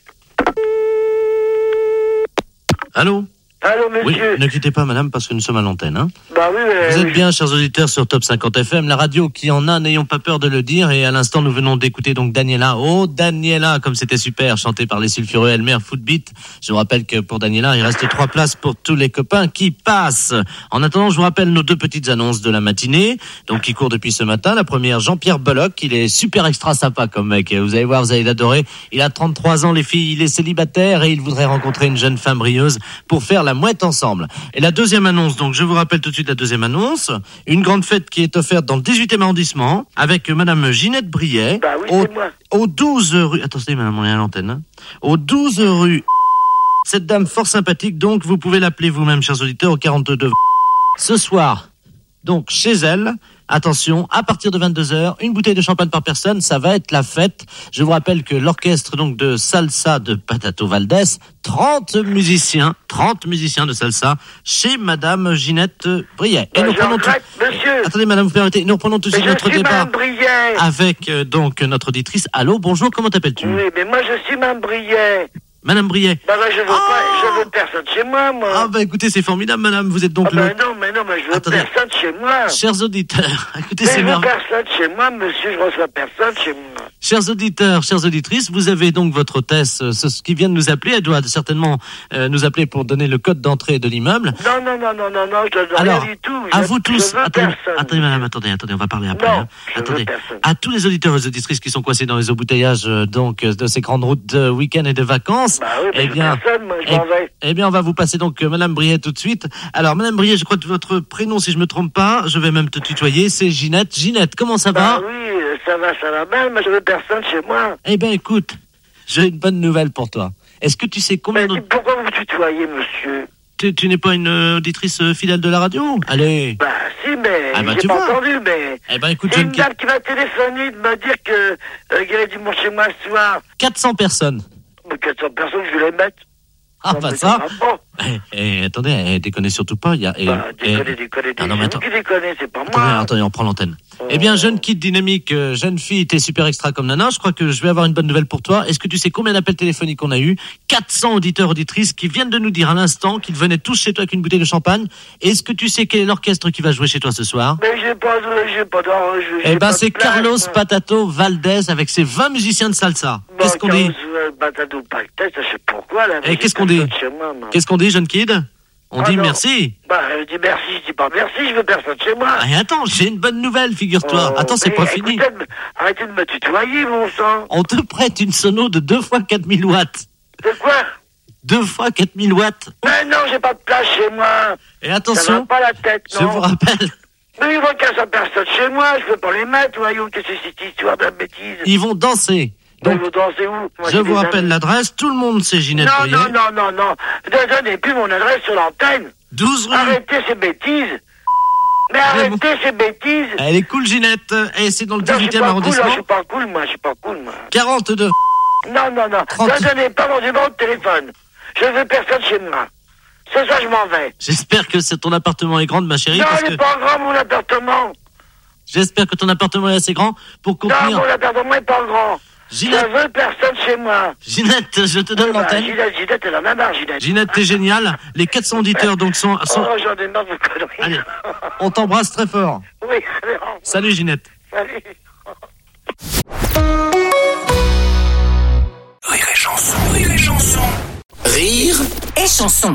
Allô? Allô, Oui, monsieur. ne quittez pas, madame, parce que nous sommes à l'antenne. Hein. Bah oui, mais... Vous êtes bien, chers auditeurs, sur Top cinquante F M, la radio qui en a, n'ayons pas peur de le dire. Et à l'instant, nous venons d'écouter donc Daniela. Oh, Daniela, comme c'était super, chanté par les sulfureux Elmer Footbeat. Je vous rappelle que pour Daniela, il reste trois places pour tous les copains qui passent. En attendant, je vous rappelle nos deux petites annonces de la matinée, donc qui courent depuis ce matin. La première, Jean-Pierre Belloc, il est super extra sympa comme mec. Vous allez voir, vous allez l'adorer. Il a trente-trois ans, les filles, il est célibataire et il voudrait rencontrer une jeune femme brilleuse pour faire la mouette ensemble. Et la deuxième annonce, donc je vous rappelle tout de suite la deuxième annonce, une grande fête qui est offerte dans le dix-huitième arrondissement avec madame Ginette Briet, bah oui, au, c'est moi. au douze rue, attendez madame, on est à l'antenne, hein, au douze rue, cette dame fort sympathique, donc vous pouvez l'appeler vous-même, chers auditeurs, au quarante-deux. Ce soir, donc chez elle, attention, à partir de vingt-deux heures, une bouteille de champagne par personne, ça va être la fête. Je vous rappelle que l'orchestre donc de salsa de Patato Valdés, trente musiciens, trente musiciens de salsa chez madame Ginette Briet. Et bah, nous prenons tout... monsieur. Attendez madame, vous permettez, nous reprenons tout de suite mais notre je suis débat Mme Briet. avec euh, donc notre auditrice. Allô, bonjour, comment t'appelles-tu? Oui, mais moi je suis Mme Briet. Madame Briet. Bah, bah je veux oh pas, je veux personne chez moi, moi. Ah bah écoutez, c'est formidable madame, vous êtes donc ah, bah le... non, mais non, mais je veux Attendez. personne chez moi. Chers auditeurs, écoutez, mais c'est je veux merveilleux. personne chez moi, monsieur, je reçois personne chez moi. Chers auditeurs, chères auditrices, vous avez donc votre hôtesse, euh, ce, ce qui vient de nous appeler. Elle doit certainement euh, nous appeler pour donner le code d'entrée de l'immeuble. Non, non, non, non, non, non, je donne Alors, rien du tout. à je, vous tous, je veux attendez, personne. attendez madame, attendez, attendez, on va parler après. Non, hein. je Attendez, veux personne. à tous les auditeurs et les auditrices qui sont coincés dans les embouteillages euh, donc euh, de ces grandes routes de week-end et de vacances, Bah oui, mais eh je bien, veux personne, moi, je eh, m'en vais. eh bien, on va vous passer donc euh, madame Briet tout de suite. Alors, madame Briet, je crois que votre prénom, si je me trompe pas, je vais même te tutoyer, c'est Ginette. Ginette, comment ça va? Bah oui, euh, ça va, ça va mal, mais je veux personne chez moi. Eh bien, écoute, j'ai une bonne nouvelle pour toi. Est-ce que tu sais combien Mais de... pourquoi vous me tutoyez, monsieur? Tu, tu n'es pas une euh, auditrice euh, fidèle de la radio? Allez. Bah si, mais Ah bah, j'ai tu pas vois. entendu, mais... Eh ben écoute, c'est je une ne dame qui m'a téléphoné de me dire que euh, qu'il y avait du monde chez moi ce soir. quatre cents personnes. Mais quatre cents personnes, je vais les mettre. Ah Non, bah mais ça. va pas. Eh, eh, attendez, eh, déconnez surtout pas. Il y a. eh, Bah, eh, déconner, déconner, ah non, mais c'est attends. vous qui déconnez, c'est pas Attendez, moi. attendez, on prend l'antenne. Eh bien, jeune kid dynamique, euh, jeune fille, t'es super extra comme nana. Je crois que je vais avoir une bonne nouvelle pour toi. Est-ce que tu sais combien d'appels téléphoniques on a eu? quatre cents auditeurs, auditrices qui viennent de nous dire à l'instant qu'ils venaient tous chez toi avec une bouteille de champagne. Est-ce que tu sais quel est l'orchestre qui va jouer chez toi ce soir? Mais j'ai pas, j'ai pas d'or, j'ai Eh j'ai ben, pas de c'est place, Carlos moi. Patato Valdés avec ses vingt musiciens de salsa. Bon, Qu'est-ce qu'on dit? Carlos, euh, Batado Pactet, je sais pourquoi, là. mais Eh, j'ai qu'est-ce qu'on dit? personne chez moi, moi. Qu'est-ce qu'on dit, jeune kid? On Ah dit non. merci. Bah, je dis merci, je dis pas merci, je veux personne chez moi. Ah, et attends, j'ai une bonne nouvelle, figure-toi. Oh, Attends, c'est mais pas fini. écoutez, de me- arrêtez de me tutoyer, mon sang. On te prête une sono de deux fois quatre mille watts. De quoi? deux fois quatre mille watts. Mais non, j'ai pas de place chez moi. Et Ça va attention, pas la tête, je non. vous rappelle, Mais il va qu'à sa personne chez moi, je peux pas les mettre, voyons, qu'est-ce que c'est cette histoire de bêtise. ils vont danser. Donc, Donc, vous dansez où? Moi, je j'ai vous des rappelle amis. l'adresse. Tout le monde sait Ginette Non, Briet. non, non, non, non. Ne donnez plus mon adresse sur l'antenne. douze rue. Arrêtez ces bêtises. Mais arrêtez ces bêtises. Elle est cool, Ginette. Et c'est dans le Non, je suis dix-huitième pas cool, là, je arrondissement. suis pas cool, moi, je suis pas cool, moi. quarante-deux. Non, non, non. trente. Ne donnez pas mon numéro de téléphone. Je veux personne chez moi. Ce soir, je m'en vais. J'espère que c'est- ton appartement est grand, ma chérie. Non, parce il que n'est pas grand, mon appartement. j'espère que ton appartement est assez grand pour Non, contenir. mon appartement est pas grand. Ginette. Je veux personne chez moi. Ginette, je te donne Oui, bah, l'antenne. Ginette, Ginette, elle en a marre, Ginette. Ginette, t'es génial. Les quatre cents auditeurs donc sont... sont... Oh, j'en ai marre de vos conneries. Allez, on t'embrasse très fort. Oui, allez, au revoir. Salut Ginette. Salut. Rire et chanson, rire et chanson. Rire et chanson.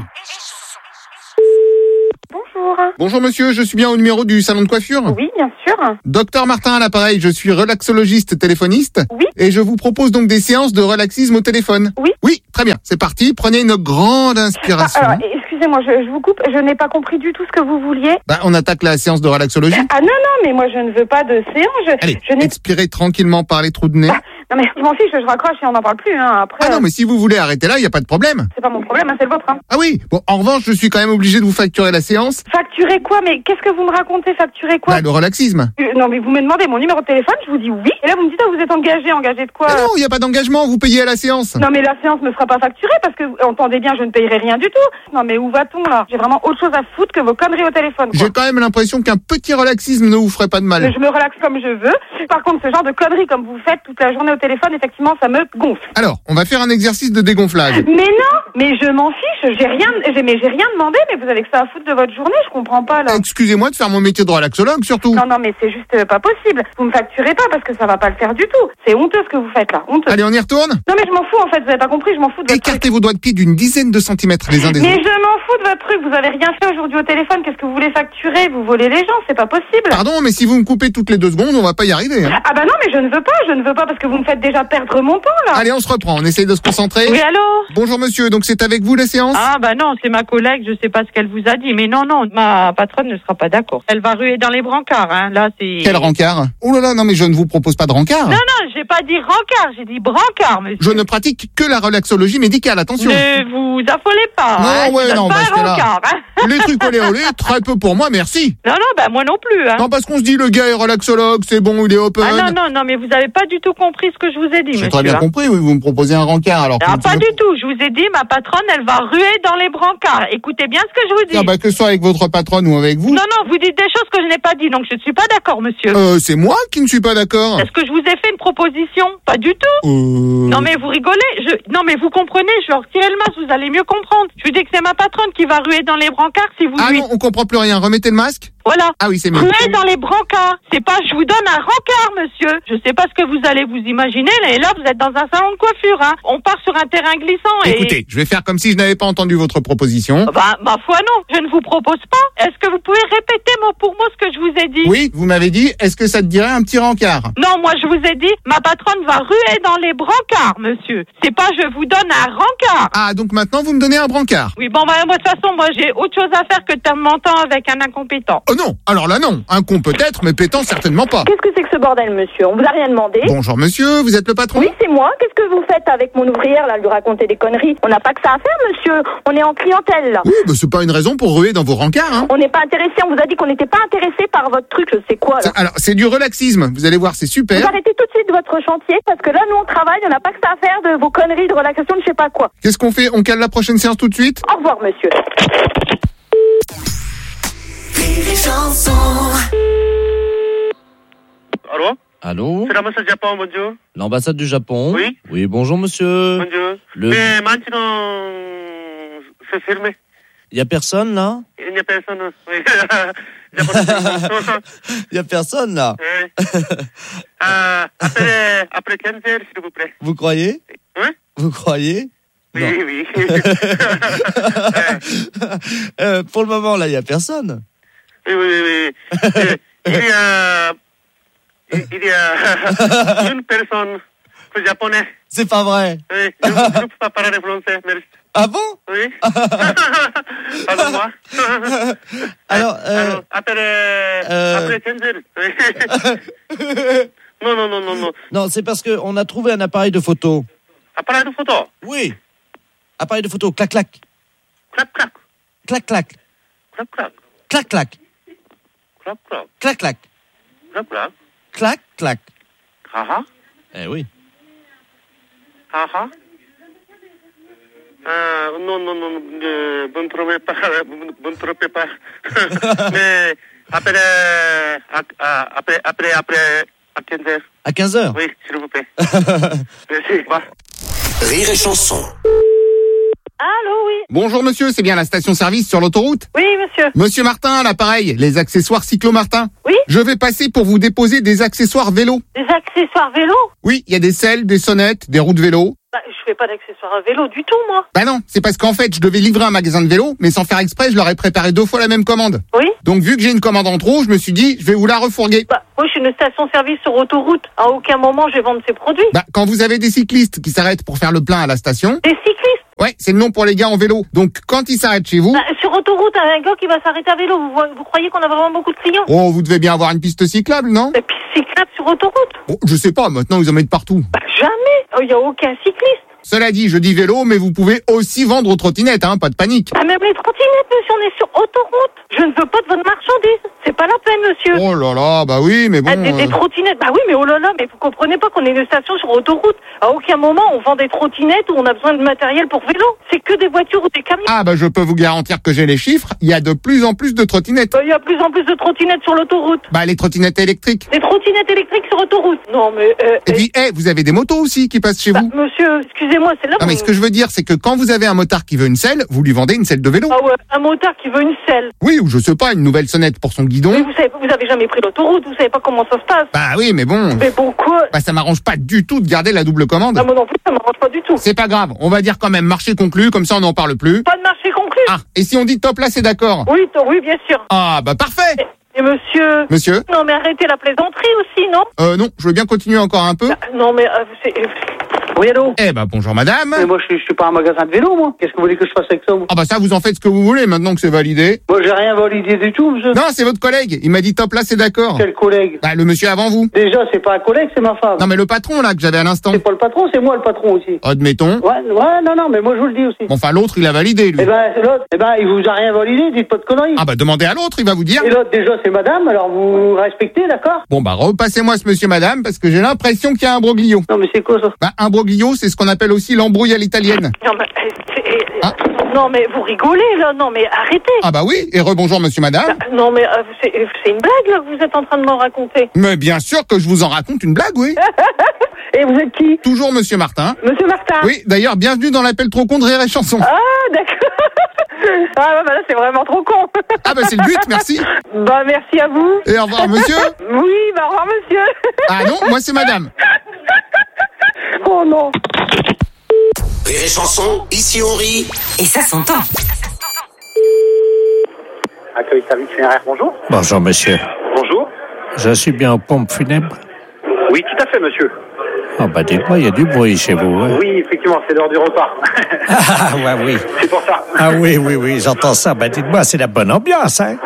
Bonjour. Bonjour monsieur, je suis bien au numéro du salon de coiffure? Oui, bien sûr. Docteur Martin à l'appareil, je suis relaxologiste téléphoniste. Oui. Et je vous propose donc des séances de relaxisme au téléphone. Oui. Oui, très bien, c'est parti, prenez une grande inspiration. Ah, alors, excusez-moi, je, je vous coupe, je n'ai pas compris du tout ce que vous vouliez. Bah, on attaque la séance de relaxologie. Ah non, non, mais moi je ne veux pas de séance. Je, Allez, je n'ai... expirez tranquillement par les trous de nez. Ah, non mais je m'en fiche, je raccroche et on n'en parle plus. Hein. Après, Ah non, mais si vous voulez arrêter là, il n'y a pas de problème. c'est pas mon problème, hein, c'est le vôtre. Hein. Ah oui, bon, en revanche, je suis quand même obligé de vous facturer la séance. Facturer quoi? Mais qu'est-ce que vous me racontez? Facturer quoi? Bah, le relaxisme. Euh, Non mais vous me demandez mon numéro de téléphone, je vous dis oui. Et là vous me dites, ah, vous êtes engagé, engagé de quoi? Ah non, il n'y a pas d'engagement, vous payez à la séance. Non mais la séance ne sera pas facturée parce que, entendez bien, je ne payerai rien du tout. Non mais où va-t-on là? J'ai vraiment autre chose à foutre que vos conneries au téléphone. Quoi. J'ai quand même l'impression qu'un petit relaxisme ne vous ferait pas de mal. Mais je me relaxe comme je veux. Par contre, ce genre de conneries comme vous faites toute la journée au téléphone, effectivement, ça me gonfle. Alors, on va faire un exercice de dégonflage. Mais non, mais je m'en fiche. J'ai rien, j'ai, mais j'ai rien demandé. Mais vous avez que ça à foutre de votre journée, je comprends pas là. Excusez-moi de faire mon métier de relaxologue, surtout. Non, non, mais c'est juste euh, pas possible. Vous me facturez pas parce que ça va pas le faire du tout. C'est honteux ce que vous faites là, honteux. Allez, on y retourne? Non mais je m'en fous en fait. Vous avez pas compris, je m'en fous de votre Écartez vos doigts de pied d'une dizaine de centimètres les uns des Mais autres. je m'en fous de votre truc. Vous avez rien fait aujourd'hui au téléphone. Qu'est-ce que vous voulez facturer? Vous volez les gens, c'est pas possible. Pardon, mais si vous me coupez toutes les deux secondes, on va pas y arriver. Hein. Ah bah non, mais je ne veux pas. Je ne veux pas parce que vous me faites déjà perdre mon temps là. Allez, on se reprend. On essaye de se concentrer. Oui, allô? Bonjour monsieur, donc c'est avec vous la séance? Ah bah non, c'est ma collègue, je sais pas ce qu'elle vous a dit, mais non, non, ma patronne ne sera pas d'accord. Elle va ruer dans les brancards, hein, là c'est... Quel rencard? Oh là là, non mais je ne vous propose pas de rencard. Non, non, j'ai pas dit rencard, j'ai dit brancard, monsieur. Je ne pratique que la relaxologie médicale, attention. Ne vous affolez pas, Non, hein, ouais, je donne non, pas parce un que là, rencard, hein. les trucs olé olé, très peu pour moi, merci. Non, non, bah moi non plus, hein. Non, parce qu'on se dit le gars est relaxologue, c'est bon, il est open. Ah non, non, non, mais vous avez pas du tout compris ce que je vous ai dit, J'ai monsieur. très bien hein. compris, oui, vous me proposez un rencard, alors. Ah, que- pas du tout, je vous ai dit, ma patronne, elle va ruer dans les brancards. Écoutez bien ce que je vous dis. Ah bah que ce soit avec votre patronne ou avec vous. Non, non, vous dites des choses que je n'ai pas dit, donc je ne suis pas d'accord, monsieur. Euh, c'est moi qui ne suis pas d'accord. Est-ce que je vous ai fait une proposition? Pas du tout. Euh... Non mais vous rigolez. Je... Non mais vous comprenez, je vais retirer le masque, vous allez mieux comprendre. Je vous dis que c'est ma patronne qui va ruer dans les brancards si vous Ah lui... non, on comprend plus rien. Remettez le masque. Voilà. Ah oui, c'est mieux. Ruer dans les brancards. C'est pas je vous donne un rencard, monsieur. Je sais pas ce que vous allez vous imaginer, et là vous êtes dans un salon de coiffure, hein. On part sur un terrain glissant et... Écoutez, je vais faire comme si je n'avais pas entendu votre proposition. Bah, ma foi non, je ne vous propose pas. Est-ce que vous pouvez répéter mot pour mot ce que je vous ai dit? Oui, vous m'avez dit, est-ce que ça te dirait un petit rencard? Non, moi je vous ai dit, ma patronne va ruer dans les brancards, monsieur. C'est pas je vous donne un rencard. Ah, donc maintenant vous me donnez un brancard. Oui, bon, bah, moi de toute façon, moi j'ai autre chose à faire que de perdre mon temps avec un incompétent. Oh non, alors là non. Un con peut-être, mais pétant certainement pas. Qu'est-ce que c'est que ce bordel, monsieur? On vous a rien demandé. Bonjour monsieur, vous êtes le patron? Oui, c'est moi. Qu'est-ce que vous faites avec mon ouvrière, là, lui raconter des conneries? On n'a pas que ça à faire, monsieur. On est en clientèle, là. Oui, bah c'est pas une raison pour ruer dans vos rencards, hein. On n'est pas intéressé. On vous a dit qu'on n'était pas intéressé par votre truc, je sais quoi, là. C'est- Alors, c'est du relaxisme. Vous allez voir, c'est super. Vous arrêtez tout de suite votre chantier, parce que là, nous, on travaille. On n'a pas que ça à faire de vos conneries de relaxation de je sais pas quoi. Qu'est-ce qu'on fait? On cale la prochaine séance tout de suite? Au revoir, monsieur. Allô? Allô? C'est l'ambassade du Japon, bonjour. L'ambassade du Japon? Oui. Oui, bonjour monsieur. Bonjour. Le... Mais maintenant, c'est fermé. Il y a personne là? Il n'y a personne. Oui. Il y a personne là? Oui. Euh, après, après quinze heures, s'il vous plaît. Vous croyez? Hein? Vous croyez? Oui, Non. oui. Euh, pour le moment là, il y a personne. Oui, oui, oui. oui. Il y a, il y a une personne japonais. C'est pas vrai. Oui, je ne peux pas parler français, merci. Ah bon? Oui. Pardon-moi. Alors, euh, Alors, après, euh, après quinze heures. Oui. Non, non, non, non, non. Non, c'est parce que on a trouvé un appareil de photo. Appareil de photo? Oui. Appareil de photo, clac clac. Clac, clac. Clac clac. Clac, clac. Clac clac. Clac, clac. Clac clac. Clac, clac. Clac clac. Ah ah. Eh oui. Ah ah. Ah, non, non, non, euh, vous ne trouvez pas, vous ne trouvez pas. Mais après, à- à- après, après, après, à quinze heures. À quinze heures? Oui, s'il vous plaît. plaît. Merci. Bah. Rire et chanson. Allô, oui. Bonjour monsieur, c'est bien la station-service sur l'autoroute? Oui, monsieur. Monsieur Martin, à l'appareil, les accessoires Cyclo Martin. Oui. Je vais passer pour vous déposer des accessoires vélo. Des accessoires vélo? Oui, il y a des selles, des sonnettes, des roues de vélo. Bah, je fais pas d'accessoires à vélo du tout, moi. Bah non, c'est parce qu'en fait, je devais livrer un magasin de vélo, mais sans faire exprès, je leur ai préparé deux fois la même commande. Oui. Donc vu que j'ai une commande en trop, je me suis dit, je vais vous la refourguer. Bah, moi, je suis une station-service sur autoroute. À aucun moment, je vais vendre ces produits. Bah, quand vous avez des cyclistes qui s'arrêtent pour faire le plein à la station. Des cyclistes? Ouais, c'est le nom pour les gars en vélo. Donc, quand ils s'arrêtent chez vous... Bah, sur autoroute, un gars qui va s'arrêter à vélo, vous, vous croyez qu'on a vraiment beaucoup de clients? Oh, vous devez bien avoir une piste cyclable, non? Une piste cyclable sur autoroute? Bon, je sais pas, maintenant ils en mettent partout. Bah, jamais. Il n'y a aucun cycliste. Cela dit, je dis vélo, mais vous pouvez aussi vendre aux trottinettes, hein, pas de panique. Ah, même les trottinettes, monsieur, on est sur autoroute. Je ne veux pas de votre marchandise. C'est pas la peine, monsieur. Oh là là, bah oui, mais bon... Ah, des, des euh, trottinettes, bah oui, mais oh là là, mais vous comprenez pas qu'on est une station sur autoroute. À aucun moment, on vend des trottinettes ou on a besoin de matériel pour vélo. C'est que des voitures ou des camions. Ah bah je peux vous garantir que j'ai les chiffres, il y a de plus en plus de trottinettes. Bah, il y a plus en plus de trottinettes sur l'autoroute. Bah les trottinettes électriques. Des trottinettes électriques sur autoroute. Non, mais... Euh, Et puis, eh, vous avez des motos aussi qui passent chez bah, vous. monsieur, excusez-moi, c'est là... Non mais ce que je veux dire, c'est que quand vous avez un motard qui veut une selle, vous lui vendez une selle de vélo. Ah ouais, un motard qui veut une selle. Oui, ou je sais pas, une nouvelle sonnette pour son guidon. Mais vous savez, vous avez jamais pris l'autoroute, vous savez pas comment ça se passe. Bah oui, mais bon... Mais bon, quoi? Bah ça m'arrange pas du tout de garder la double commande. Ah, moi non plus, ça m'arrange pas du tout. C'est pas grave, on va dire quand même marché conclu, comme ça on n'en parle plus. Pas de marché conclu. Ah, et si on dit top là, c'est d'accord? Oui, t- oui, bien sûr. Ah bah parfait. Et, et monsieur... Monsieur? Non, mais arrêtez la plaisanterie aussi, non? Euh non, je veux bien continuer encore un peu. Bah, non, mais euh, c'est... Oui, allô? Eh bah bonjour madame. Mais moi, je suis, je suis pas un magasin de vélo, moi. Qu'est-ce que vous voulez que je fasse avec ça, moi? Ah bah ça, vous en faites ce que vous voulez maintenant que c'est validé. Moi, j'ai rien validé du tout, monsieur. Non, c'est votre collègue. Il m'a dit top là, c'est d'accord. Quel collègue? Bah le monsieur avant vous. Déjà, c'est pas un collègue, c'est ma femme. Non mais le patron là que j'avais à l'instant. C'est pas le patron, c'est moi le patron aussi. Admettons. Ouais, ouais, non, non, mais moi, je vous le dis aussi. Bon, enfin l'autre il a validé lui. Eh ben, l'autre, eh ben, il vous a rien validé, dites pas de conneries. Ah bah demandez à l'autre, il va vous dire. Et l'autre, déjà, c'est madame, alors vous respectez, d'accord? Bon bah repassez-moi ce monsieur madame parce que j'ai l'impression qu'il y a un broglio. Non, mais c'est quoi ça? Bah un broglio, c'est ce qu'on appelle aussi l'embrouille à l'italienne. Non, mais... euh, c'est- euh, Non, mais vous rigolez, là. Non, mais arrêtez. Ah bah oui, et rebonjour monsieur madame. Bah, non, mais euh, c'est c'est une blague, là, que vous êtes en train de m'en raconter. Mais bien sûr que je vous en raconte une blague, oui. Et vous êtes qui? Toujours monsieur Martin. Monsieur Martin? Oui, d'ailleurs, bienvenue dans l'appel trop con de Rire et Chanson. Ah, d'accord. Ah, ouais, bah là, c'est vraiment trop con. Ah bah c'est le but, merci. Bah, merci à vous. Et au revoir monsieur. Oui, bah, au revoir, monsieur. Ah non, moi c'est madame. Oh non. Rire et Chanson, ici on rit. Et ça s'entend. Accueil service funéraire, bonjour. Bonjour, monsieur. Bonjour. Je suis bien aux pompes funèbres. Oui, tout à fait, monsieur. Ah, bah, dites-moi, il y a du bruit chez vous, hein? Oui, effectivement, c'est l'heure du repas. Ah, ouais, oui. C'est pour ça. Ah, oui, oui, oui, j'entends ça. Bah, dites-moi, c'est la bonne ambiance, hein?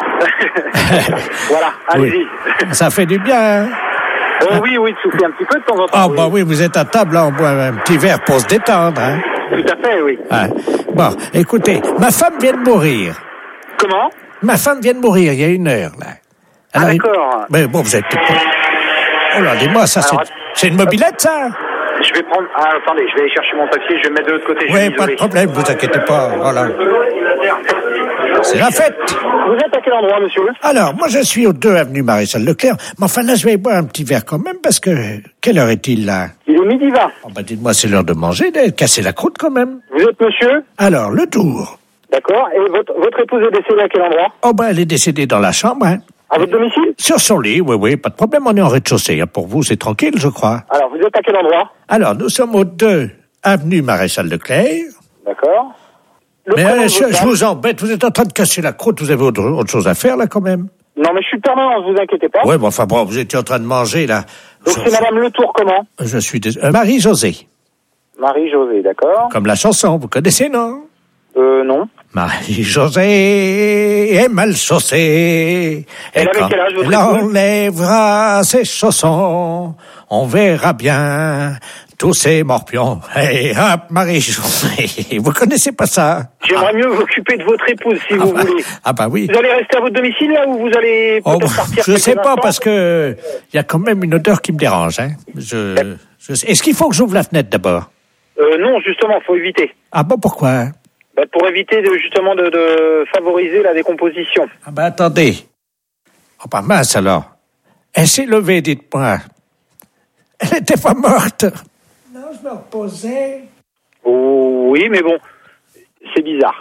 Voilà, allez-y. Oui. Ça fait du bien, hein? Oh, oui, oui, de souffler un petit peu de temps en temps. Ah, oui. bah oui, vous êtes à table, là, on boit un petit verre pour se détendre, hein? Tout à fait, oui. Ah. Bon, écoutez, ma femme vient de mourir. Comment? Ma femme vient de mourir il y a une heure, là. Ah, Alors, il- d'accord. Mais bon, vous êtes... Oh là, dis-moi, ça, c'est... Alors, C'est une mobilette, ça? Je vais prendre... Ah, attendez, je vais aller chercher mon papier, je vais me mettre de l'autre côté. je Oui, suis pas de désolé. problème, vous inquiétez pas, voilà. C'est la fête. Vous êtes à quel endroit, monsieur? Alors, moi, je suis aux deux avenue Maréchal Leclerc, mais enfin, là, je vais boire un petit verre quand même, parce que... Quelle heure est-il, là? Il est midi vingt. Oh, bah, dites-moi, c'est l'heure de manger, de casser la croûte, quand même. Vous êtes monsieur? Alors, le tour. D'accord. Et votre, votre épouse est décédée à quel endroit? Oh, ben, elle est décédée dans la chambre, hein. À votre domicile? Sur son lit, oui, oui, pas de problème, on est en rez-de-chaussée, hein. Pour vous, c'est tranquille, je crois. Alors, vous êtes à quel endroit? Alors, nous sommes aux deux avenue Maréchal Leclerc. D'accord. Le Mais prénom euh, de je, votre je femme? vous embête, vous êtes en train de casser la croûte, vous avez autre, autre chose à faire, là, quand même. Non, mais je suis permanent, vous inquiétez pas. Ouais, bon, enfin, bon, vous étiez en train de manger, là. Donc, Je- c'est madame Le Tour, comment? Je suis désolé. Euh, Marie-Josée. Marie-Josée, d'accord. Comme la chanson, vous connaissez, non? Euh, non. Marie-Josée est mal chaussée. Elle et avait quand quel âge, votre elle épouse? enlèvera ses chaussons, on verra bien tous ces morpions. Et hop, Marie-Josée. Vous connaissez pas ça? J'aimerais mieux m'occuper de votre épouse, si vous bah, voulez. ah bah oui. Vous allez rester à votre domicile, là, ou vous allez Oh, peut-être partir je quelques sais pas, instants? parce que il y a quand même une odeur qui me dérange. Hein. Je, je sais- Est-ce qu'il faut que j'ouvre la fenêtre d'abord? Euh, non, justement, faut éviter. Ah bon, pourquoi? Bah, pour éviter de, justement de, de favoriser la décomposition. Ah ben attendez. Oh bah mince alors. Elle s'est levée, dites-moi. Elle était pas morte. Non, je me reposais. Oh, oui, mais bon, c'est bizarre.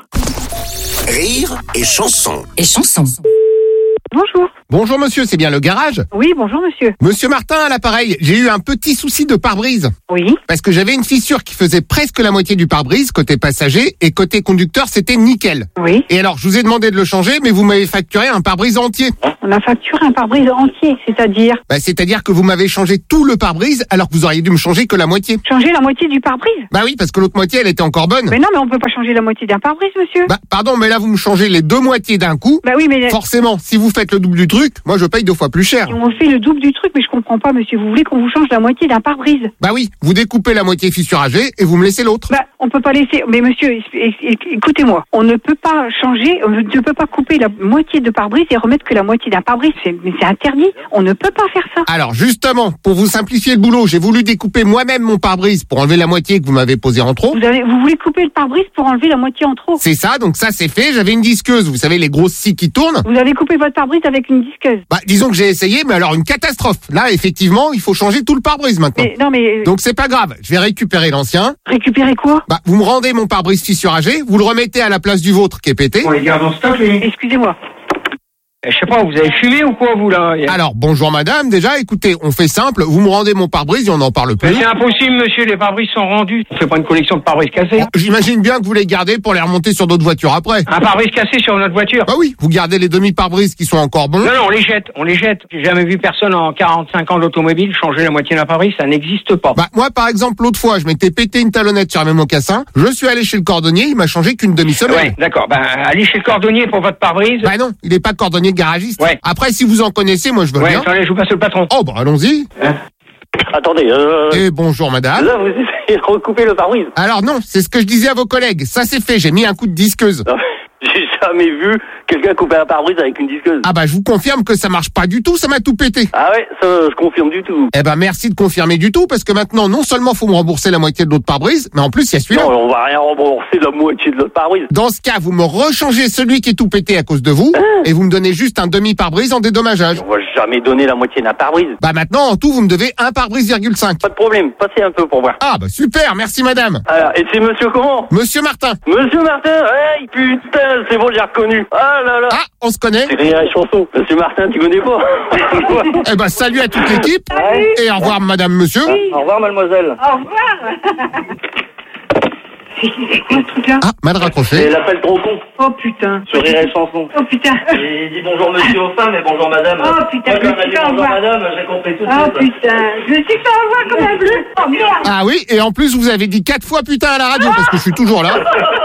Rire et chanson. Et chanson. Bonjour. Bonjour monsieur, c'est bien le garage? Oui, bonjour monsieur. Monsieur Martin à l'appareil, j'ai eu un petit souci de pare-brise. Oui. Parce que j'avais une fissure qui faisait presque la moitié du pare-brise côté passager et côté conducteur c'était nickel. Oui. Et alors je vous ai demandé de le changer mais vous m'avez facturé un pare-brise entier. On a facturé un pare-brise entier, c'est-à-dire? Bah c'est-à-dire que vous m'avez changé tout le pare-brise alors que vous auriez dû me changer que la moitié. Changer la moitié du pare-brise? Bah oui, parce que l'autre moitié elle était encore bonne. Mais non, mais on peut pas changer la moitié d'un pare-brise, monsieur. Bah pardon, mais là vous me changez les deux moitiés d'un coup. Bah oui, mais... Forcément, si vous faites le double du truc, moi je paye deux fois plus cher. Et on fait le double du truc, mais je comprends pas, monsieur. Vous voulez qu'on vous change la moitié d'un pare-brise? Bah oui, vous découpez la moitié fissuragée et vous me laissez l'autre. Bah, on peut pas laisser... Mais monsieur, écoutez-moi. On ne peut pas changer, on ne peut pas couper la moitié de pare-brise et remettre que la moitié d'un pare-brise. C'est, mais c'est interdit. On ne peut pas faire ça. Alors justement, pour vous simplifier le boulot, j'ai voulu découper moi-même mon pare-brise pour enlever la moitié que vous m'avez posée en trop. Vous, avez, vous voulez couper le pare-brise pour enlever la moitié en trop? C'est ça, donc ça c'est fait. J'avais une disqueuse, vous savez, les grosses scies qui tournent. Vous avez coupé votre pare-brise avec une disqueuse? Bah disons que j'ai essayé, mais alors une catastrophe. Là, effectivement, il faut changer tout le pare-brise maintenant. Mais, non mais... Donc c'est pas grave, je vais récupérer l'ancien. Récupérer quoi? Bah vous me rendez mon pare-brise fissuragé, vous le remettez à la place du vôtre qui est pété. On les garde en stock, les... Excusez-moi. Je sais pas, vous avez fumé ou quoi, vous, là? Alors, bonjour madame, déjà, écoutez, on fait simple, vous me rendez mon pare-brise et on n'en parle plus. Mais c'est impossible, monsieur, les pare-brises sont rendus. On fait pas une collection de pare-brises cassés. Bon, j'imagine bien que vous les gardez pour les remonter sur d'autres voitures après. Un pare-brise cassé sur notre voiture? Bah oui, vous gardez les demi-pare-brises qui sont encore bons. Non, non, on les jette, on les jette. J'ai jamais vu personne en quarante-cinq ans d'automobile changer la moitié d'un pare-brise, ça n'existe pas. Bah, moi, par exemple, l'autre fois, je m'étais pété une talonnette sur mes mocassins, je suis allé chez le cordonnier, il m'a changé qu'une demi-semaine. Ouais, d'accord, bah, allez chez le cordonnier pour votre pare-brise. Bah non, il est pas cordonnier garagiste. Ouais. Après, si vous en connaissez, moi je veux ouais, bien. Attendez, je vous passe le patron. Oh bah allons-y. Hein Attendez, euh... Et bonjour madame. Là, vous essayez de recouper le pare-brise. Alors non, c'est ce que je disais à vos collègues. Ça c'est fait, j'ai mis un coup de disqueuse. Non, j'ai jamais vu quelqu'un couper un pare-brise avec une disqueuse. Ah bah je vous confirme que ça marche pas du tout, ça m'a tout pété. Ah ouais, ça je confirme du tout. Eh ben merci de confirmer du tout, parce que maintenant non seulement faut me rembourser la moitié de l'autre pare-brise, mais en plus il y a celui-là. Non, on va rien rembourser la moitié de l'autre pare-brise. Dans ce cas, vous me rechangez celui qui est tout pété à cause de vous, hein et vous me donnez juste un demi pare-brise en dédommageage. On va jamais donner la moitié d'un pare-brise. Bah maintenant en tout vous me devez un pare-brise virgule cinq. Pas de problème, passez un peu pour voir. Ah bah super, merci madame. Alors, et c'est monsieur comment? Monsieur Martin. Monsieur Martin, hey putain, c'est bon, j'ai reconnu. Ah là là. Ah, on se connaît. C'est Rire et Chanson. Monsieur Martin, tu connais pas? Eh ben salut à toute l'équipe. Ouais. Et au revoir madame, monsieur. Oui. Au revoir mademoiselle. Au revoir. C'est quoi ce truc-là? Ah, mal raccroché. C'est l'appel trop con. Oh putain. Sur Rire et Chanson. Oh putain. Et dit bonjour monsieur aux femmes et bonjour madame. Oh putain, moi, je quand on a suis dit fait bonjour avoir. madame, j'ai compris tout de Oh suite. putain. Je me suis fait avoir comme un bleu. Oh merde. Ah oui, et en plus vous avez dit quatre fois putain à la radio, parce que je suis toujours là.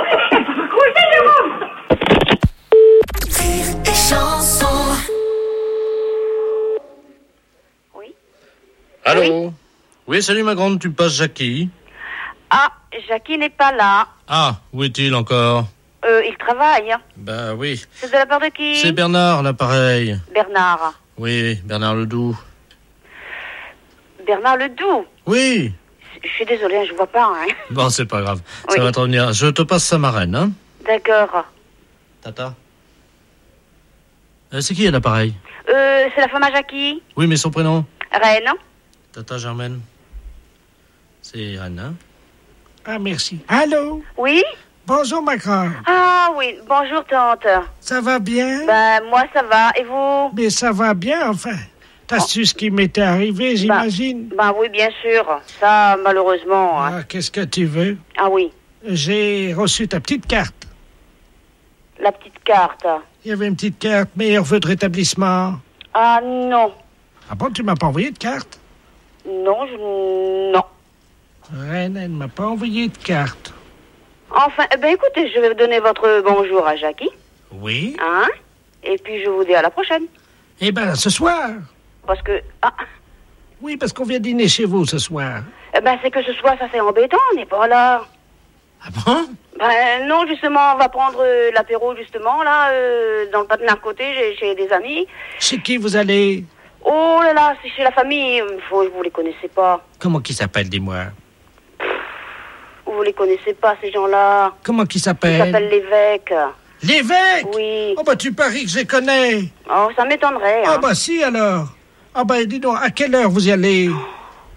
Allô? Oui. Oui, salut ma grande, tu passes Jackie? Ah, Jackie n'est pas là. Ah, où est-il encore? Euh, il travaille. Bah oui. C'est de la part de qui? C'est Bernard, l'appareil. Bernard. Oui, Bernard Ledoux. Bernard Ledoux? Oui. Je suis désolée, hein, je vois pas. Hein. Bon, c'est pas grave. Oui. Ça va te revenir. Je te passe sa marraine, hein? D'accord. Tata. Euh, c'est qui à l'appareil? Euh, c'est la femme à Jackie? Oui, mais son prénom? Reine. Tata Germaine. C'est Anne, hein? Ah, merci. Allô? Oui? Bonjour, ma grande. Ah oui, bonjour tante. Ça va bien? Ben, moi ça va, et vous? Mais ça va bien, enfin. T'as Oh. su ce qui m'était arrivé, j'imagine? Ben, ben oui, bien sûr. Ça, malheureusement. Hein. Ah, qu'est-ce que tu veux? Ah oui, J'ai reçu ta petite carte. la petite carte. Il y avait une petite carte, meilleur vœu de rétablissement. Ah non, Ah bon, tu m'as pas envoyé de carte? non, je... non. Reine, elle ne m'a pas envoyé de carte. Enfin, eh ben écoutez, je vais donner votre bonjour à Jackie. Oui? Hein? Et puis je vous dis à la prochaine. Eh ben, ce soir. Parce que... Ah, Oui, parce qu'on vient dîner chez vous ce soir. eh ben c'est que ce soir, ça c'est embêtant, on n'est pas là. Ah bon? Ben non, justement, on va prendre euh, l'apéro, justement, là, euh, dans le patin à côté, chez, chez des amis. Chez qui vous allez? Oh là là, c'est chez la famille, euh, faut, vous les connaissez pas. Comment qui s'appelle, dis-moi? Vous les connaissez pas, ces gens-là. Comment qui Ils s'appelle? s'appellent l'évêque. L'évêque? Oui. Oh, bah, tu paries que je les connais. Oh, ça m'étonnerait, Ah, hein. bah, si, alors. Ah, bah, dis donc, à quelle heure vous y allez?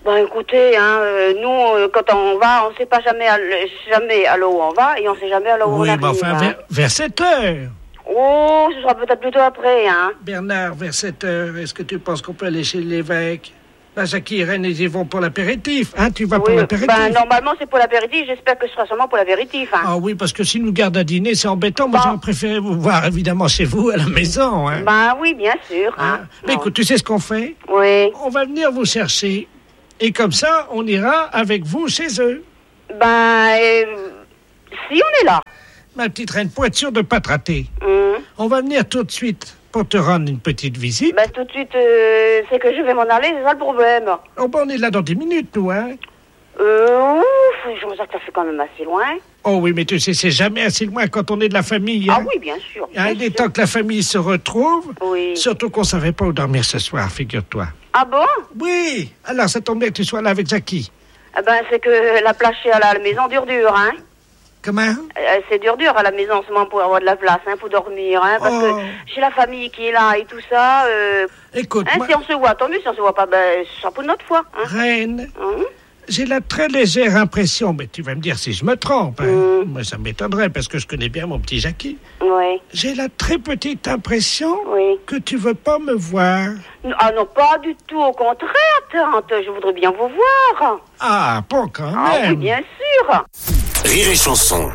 Bon, écoutez, hein, euh, nous, euh, quand on va, on sait pas jamais à, l- jamais à là où on va et on sait jamais à là où Oui, on arrive. mais enfin, hein. vers, vers sept heures. Oh, ce sera peut-être plutôt après, hein. Bernard, vers sept heures, est-ce que tu penses qu'on peut aller chez l'évêque? Là, Jackie et Reine, ils y vont pour l'apéritif. Hein, tu vas pour Oui, l'apéritif? ben, normalement, c'est pour l'apéritif. J'espère que ce sera seulement pour l'apéritif, hein. Ah oui, parce que s'ils nous gardent à dîner, c'est embêtant. Moi, j'aurais préféré vous voir, évidemment, chez vous, à la maison. Hein. Ben oui, bien sûr. Hein. Mais écoute, tu sais ce qu'on fait? Oui. On va venir vous chercher. Et comme ça, on ira avec vous chez eux. Ben, euh, si on est là. Ma petite reine, pour être sûr de ne pas te rater, Hum. on va venir tout de suite pour te rendre une petite visite. Ben, tout de suite, euh, c'est que je vais m'en aller, c'est ça le problème. Oh, ben, on est là dans dix minutes, nous, hein? Euh, ouf, je me sens que ça fait quand même assez loin. Oh oui, mais tu sais, c'est jamais assez loin quand on est de la famille. Ah Hein? oui, bien sûr. Hein, il est temps que la famille se retrouve. Oui. Surtout qu'on savait pas où dormir ce soir, figure-toi. Ah bon? Oui. Alors, ça tombe bien que tu sois là avec Jackie. Eh ben, c'est que la place chez à la maison dure dur, hein. Comment? Euh, c'est dur dur à la maison, seulement pour avoir de la place, hein, pour dormir, hein, parce Oh. que j'ai la famille qui est là et tout ça. Euh, Écoute, hein, moi- si on se voit, tant mieux. Si on se voit pas, ben, ce sera pour une autre fois. Hein. Reine, Hum. j'ai la très légère impression, mais tu vas me dire si je me trompe. Hein. Moi, ça m'étonnerait parce que je connais bien mon petit Jackie. Oui. J'ai la très petite impression Oui. que tu veux pas me voir. Ah non, pas du tout, au contraire, tante. Je voudrais bien vous voir. Ah, pas quand même. Ah oui, bien sûr. Rire et chanson.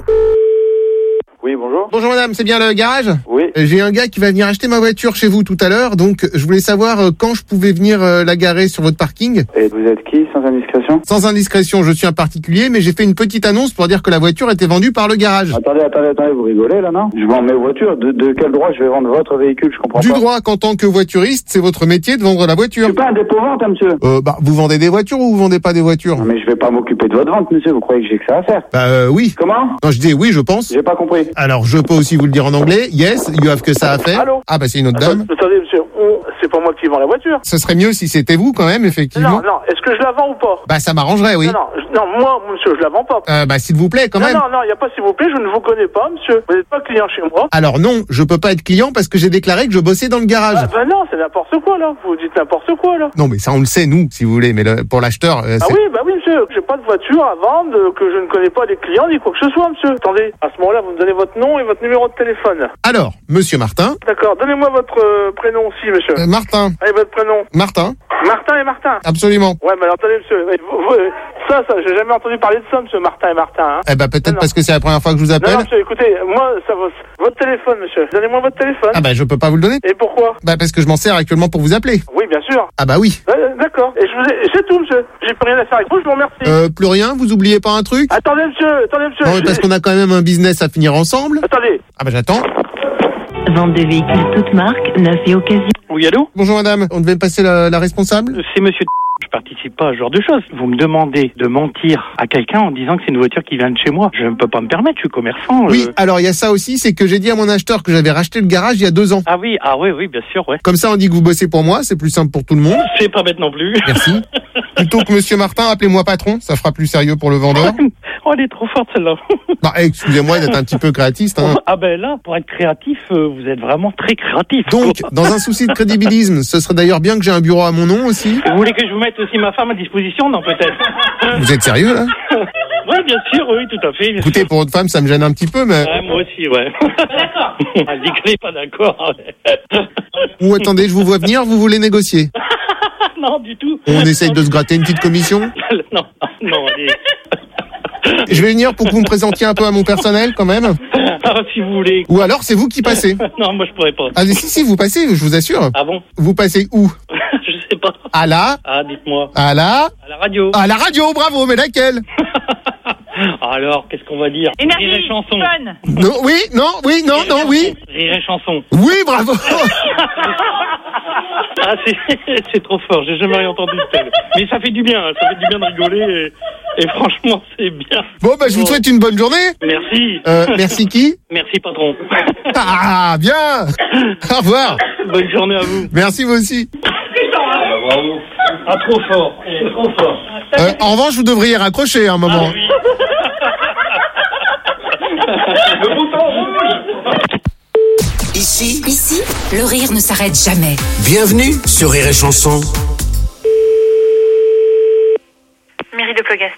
Oui, bonjour. Bonjour madame, c'est bien le garage? Oui. Euh, J'ai un gars qui va venir acheter ma voiture chez vous tout à l'heure, donc je voulais savoir euh, quand je pouvais venir euh, la garer sur votre parking. Et vous êtes qui, sans indiscrétion? Sans indiscrétion, je suis un particulier, mais j'ai fait une petite annonce pour dire que la voiture était vendue par le garage. Attendez, attendez, attendez, vous rigolez là, non? Je vends mes voitures. De, de quel droit je vais vendre votre véhicule? Je comprends Du pas. droit qu'en tant que voituriste, c'est votre métier de vendre la voiture. Je suis pas un dépôt-vente, hein, monsieur. Euh, bah, vous vendez des voitures ou vous vendez pas des voitures? Non, mais je vais pas m'occuper de votre vente, monsieur. Vous croyez que j'ai que ça à faire? Bah, euh, oui. Comment? Non, je dis oui, je pense. J'ai pas compris. Alors, je peux aussi vous le dire en anglais. Yes, you have que ça à faire. Allô? Ah, bah, c'est une autre dame. Attendez, monsieur, on- c'est pas moi qui vends la voiture. Ce serait mieux si c'était vous quand même, effectivement. Non, non, est-ce que je la vends ou pas? Bah, ça m'arrangerait, oui. Non, non, je- non, moi, monsieur, je la vends pas. Euh, bah, s'il vous plaît, quand non, même. non, non, il n'y a pas s'il vous plaît, je ne vous connais pas, monsieur. Vous n'êtes pas client chez moi. Alors non, je peux pas être client parce que j'ai déclaré que je bossais dans le garage. Ah, ben non, c'est n'importe quoi, là. Vous dites n'importe quoi, là. Non, mais ça, on le sait, nous, si vous voulez. Mais le- pour l'acheteur, euh, Ah c'est... oui, bah oui, monsieur. J'ai pas de voiture à vendre, euh, que je ne connais pas des clients, ni quoi que ce soit, monsieur. Attendez, à ce moment-là, vous me donnez votre nom et votre numéro de téléphone. Alors, monsieur Martin. D'accord, donnez-moi votre euh, prénom aussi, monsieur. Euh, Martin. Allez, votre prénom. Martin. Martin et Martin. Absolument. Ouais, mais alors, attendez, monsieur. Eh, vous- vous- ça, ça, j'ai jamais entendu parler de ça, monsieur Martin et Martin, hein. Eh ben, peut-être Non, parce que c'est la première fois que je vous Non, appelle. non, monsieur, écoutez, moi, ça va. Votre téléphone, monsieur. Donnez-moi votre téléphone. Ah bah, je peux pas vous le donner. Et pourquoi? Bah, parce que je m'en sers actuellement pour vous appeler. Oui, bien sûr. Ah bah oui. Euh, D'accord. Et je vous ai... c'est tout, monsieur. J'ai plus rien à faire avec vous, je vous remercie. Euh, plus rien, vous oubliez pas un truc? Attendez, monsieur, attendez, monsieur. Non, mais parce qu'on a quand même un business à finir ensemble. Attendez. Ah bah, j'attends. Vente de véhicules toutes marques, neuf et occasion. Oui, allô? Bonjour madame, on devait me passer la, la responsable? C'est monsieur. Je participe pas à ce genre de choses. Vous me demandez de mentir à quelqu'un en disant que c'est une voiture qui vient de chez moi. Je ne peux pas me permettre, je suis commerçant. Oui, euh. alors il y a ça aussi, c'est que j'ai dit à mon acheteur que j'avais racheté le garage il y a deux ans. Ah oui, ah oui, oui, bien sûr, ouais. Comme ça, on dit que vous bossez pour moi, c'est plus simple pour tout le monde. C'est pas bête non plus. Merci. Plutôt que monsieur Martin, appelez-moi patron, ça fera plus sérieux pour le vendeur. Oh, elle est trop forte celle-là. Bah, excusez-moi d'être un petit peu créatiste. Hein. Ah ben là, pour être créatif, euh, vous êtes vraiment très créatif. Donc, dans un souci de crédibilisme, ce serait d'ailleurs bien que j'ai un bureau à mon nom aussi. Vous voulez que je vous mette aussi ma femme à disposition? Non, peut-être. Vous êtes sérieux là? Oui, bien sûr, oui, tout à fait. Bien Écoutez, sûr. pour votre femme, ça me gêne un petit peu, mais... Ouais, moi aussi, ouais. Elle dit qu'elle est pas d'accord. Ou attendez, je vous vois venir, vous voulez négocier? Non, du tout. On essaye de se gratter une petite commission? Non, non, allez. Je vais venir pour que vous me présentiez un peu à mon personnel quand même. Ah, si vous voulez. Ou alors c'est vous qui passez. Non, moi je pourrais pas. Ah si, si, vous passez, je vous assure. Ah bon? Vous passez où? Je sais pas. À la? Ah, dites-moi. À la? À la radio. À la radio, bravo, mais laquelle? Alors, qu'est-ce qu'on va dire? Énergie, Rire et chanson. fun. Non, oui, non, oui, non, non, oui. Rire et chanson. Oui, bravo. Ah, c'est, c'est trop fort, j'ai jamais rien entendu de tel. Mais ça fait du bien, hein, ça fait du bien de rigoler et, et franchement, c'est bien. Bon, bah, je vous souhaite une bonne journée. Merci. Euh, merci qui? Merci, patron. Ah, bien. Au revoir. Bonne journée à vous. Merci, vous aussi. Ah, bravo. Ah, trop fort, eh, trop fort. Euh, en revanche, vous devriez raccrocher un moment. Ah, oui. Le bouton rouge. Ici, Ici, le rire ne s'arrête jamais. bienvenue sur Rire et Chanson.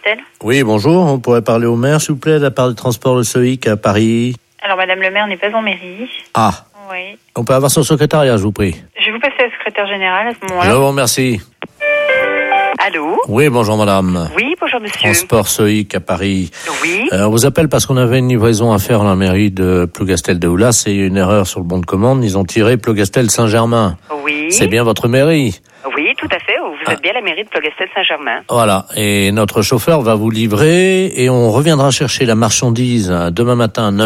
Plougastel. Oui, bonjour. On pourrait parler au maire, s'il vous plaît, de la part des transports Le Soïc à Paris. Alors, madame le maire n'est pas en mairie. Ah. Oui. On peut avoir son secrétariat, je vous prie. Je vais vous passer la secrétaire générale à ce moment-là. Je vous remercie. Allô? Oui, bonjour madame. Oui, bonjour monsieur. Transport Soïc à Paris. Oui. Euh, on vous appelle parce qu'on avait une livraison à faire à la mairie de Plougastel de Oulas. C'est une erreur sur le bon de commande. Ils ont tiré Plougastel Saint-Germain. Oui. C'est bien votre mairie? Oui, tout à fait. Vous êtes bien à la mairie de Plougastel Saint-Germain. Voilà. Et notre chauffeur va vous livrer et on reviendra chercher la marchandise demain matin à neuf heures.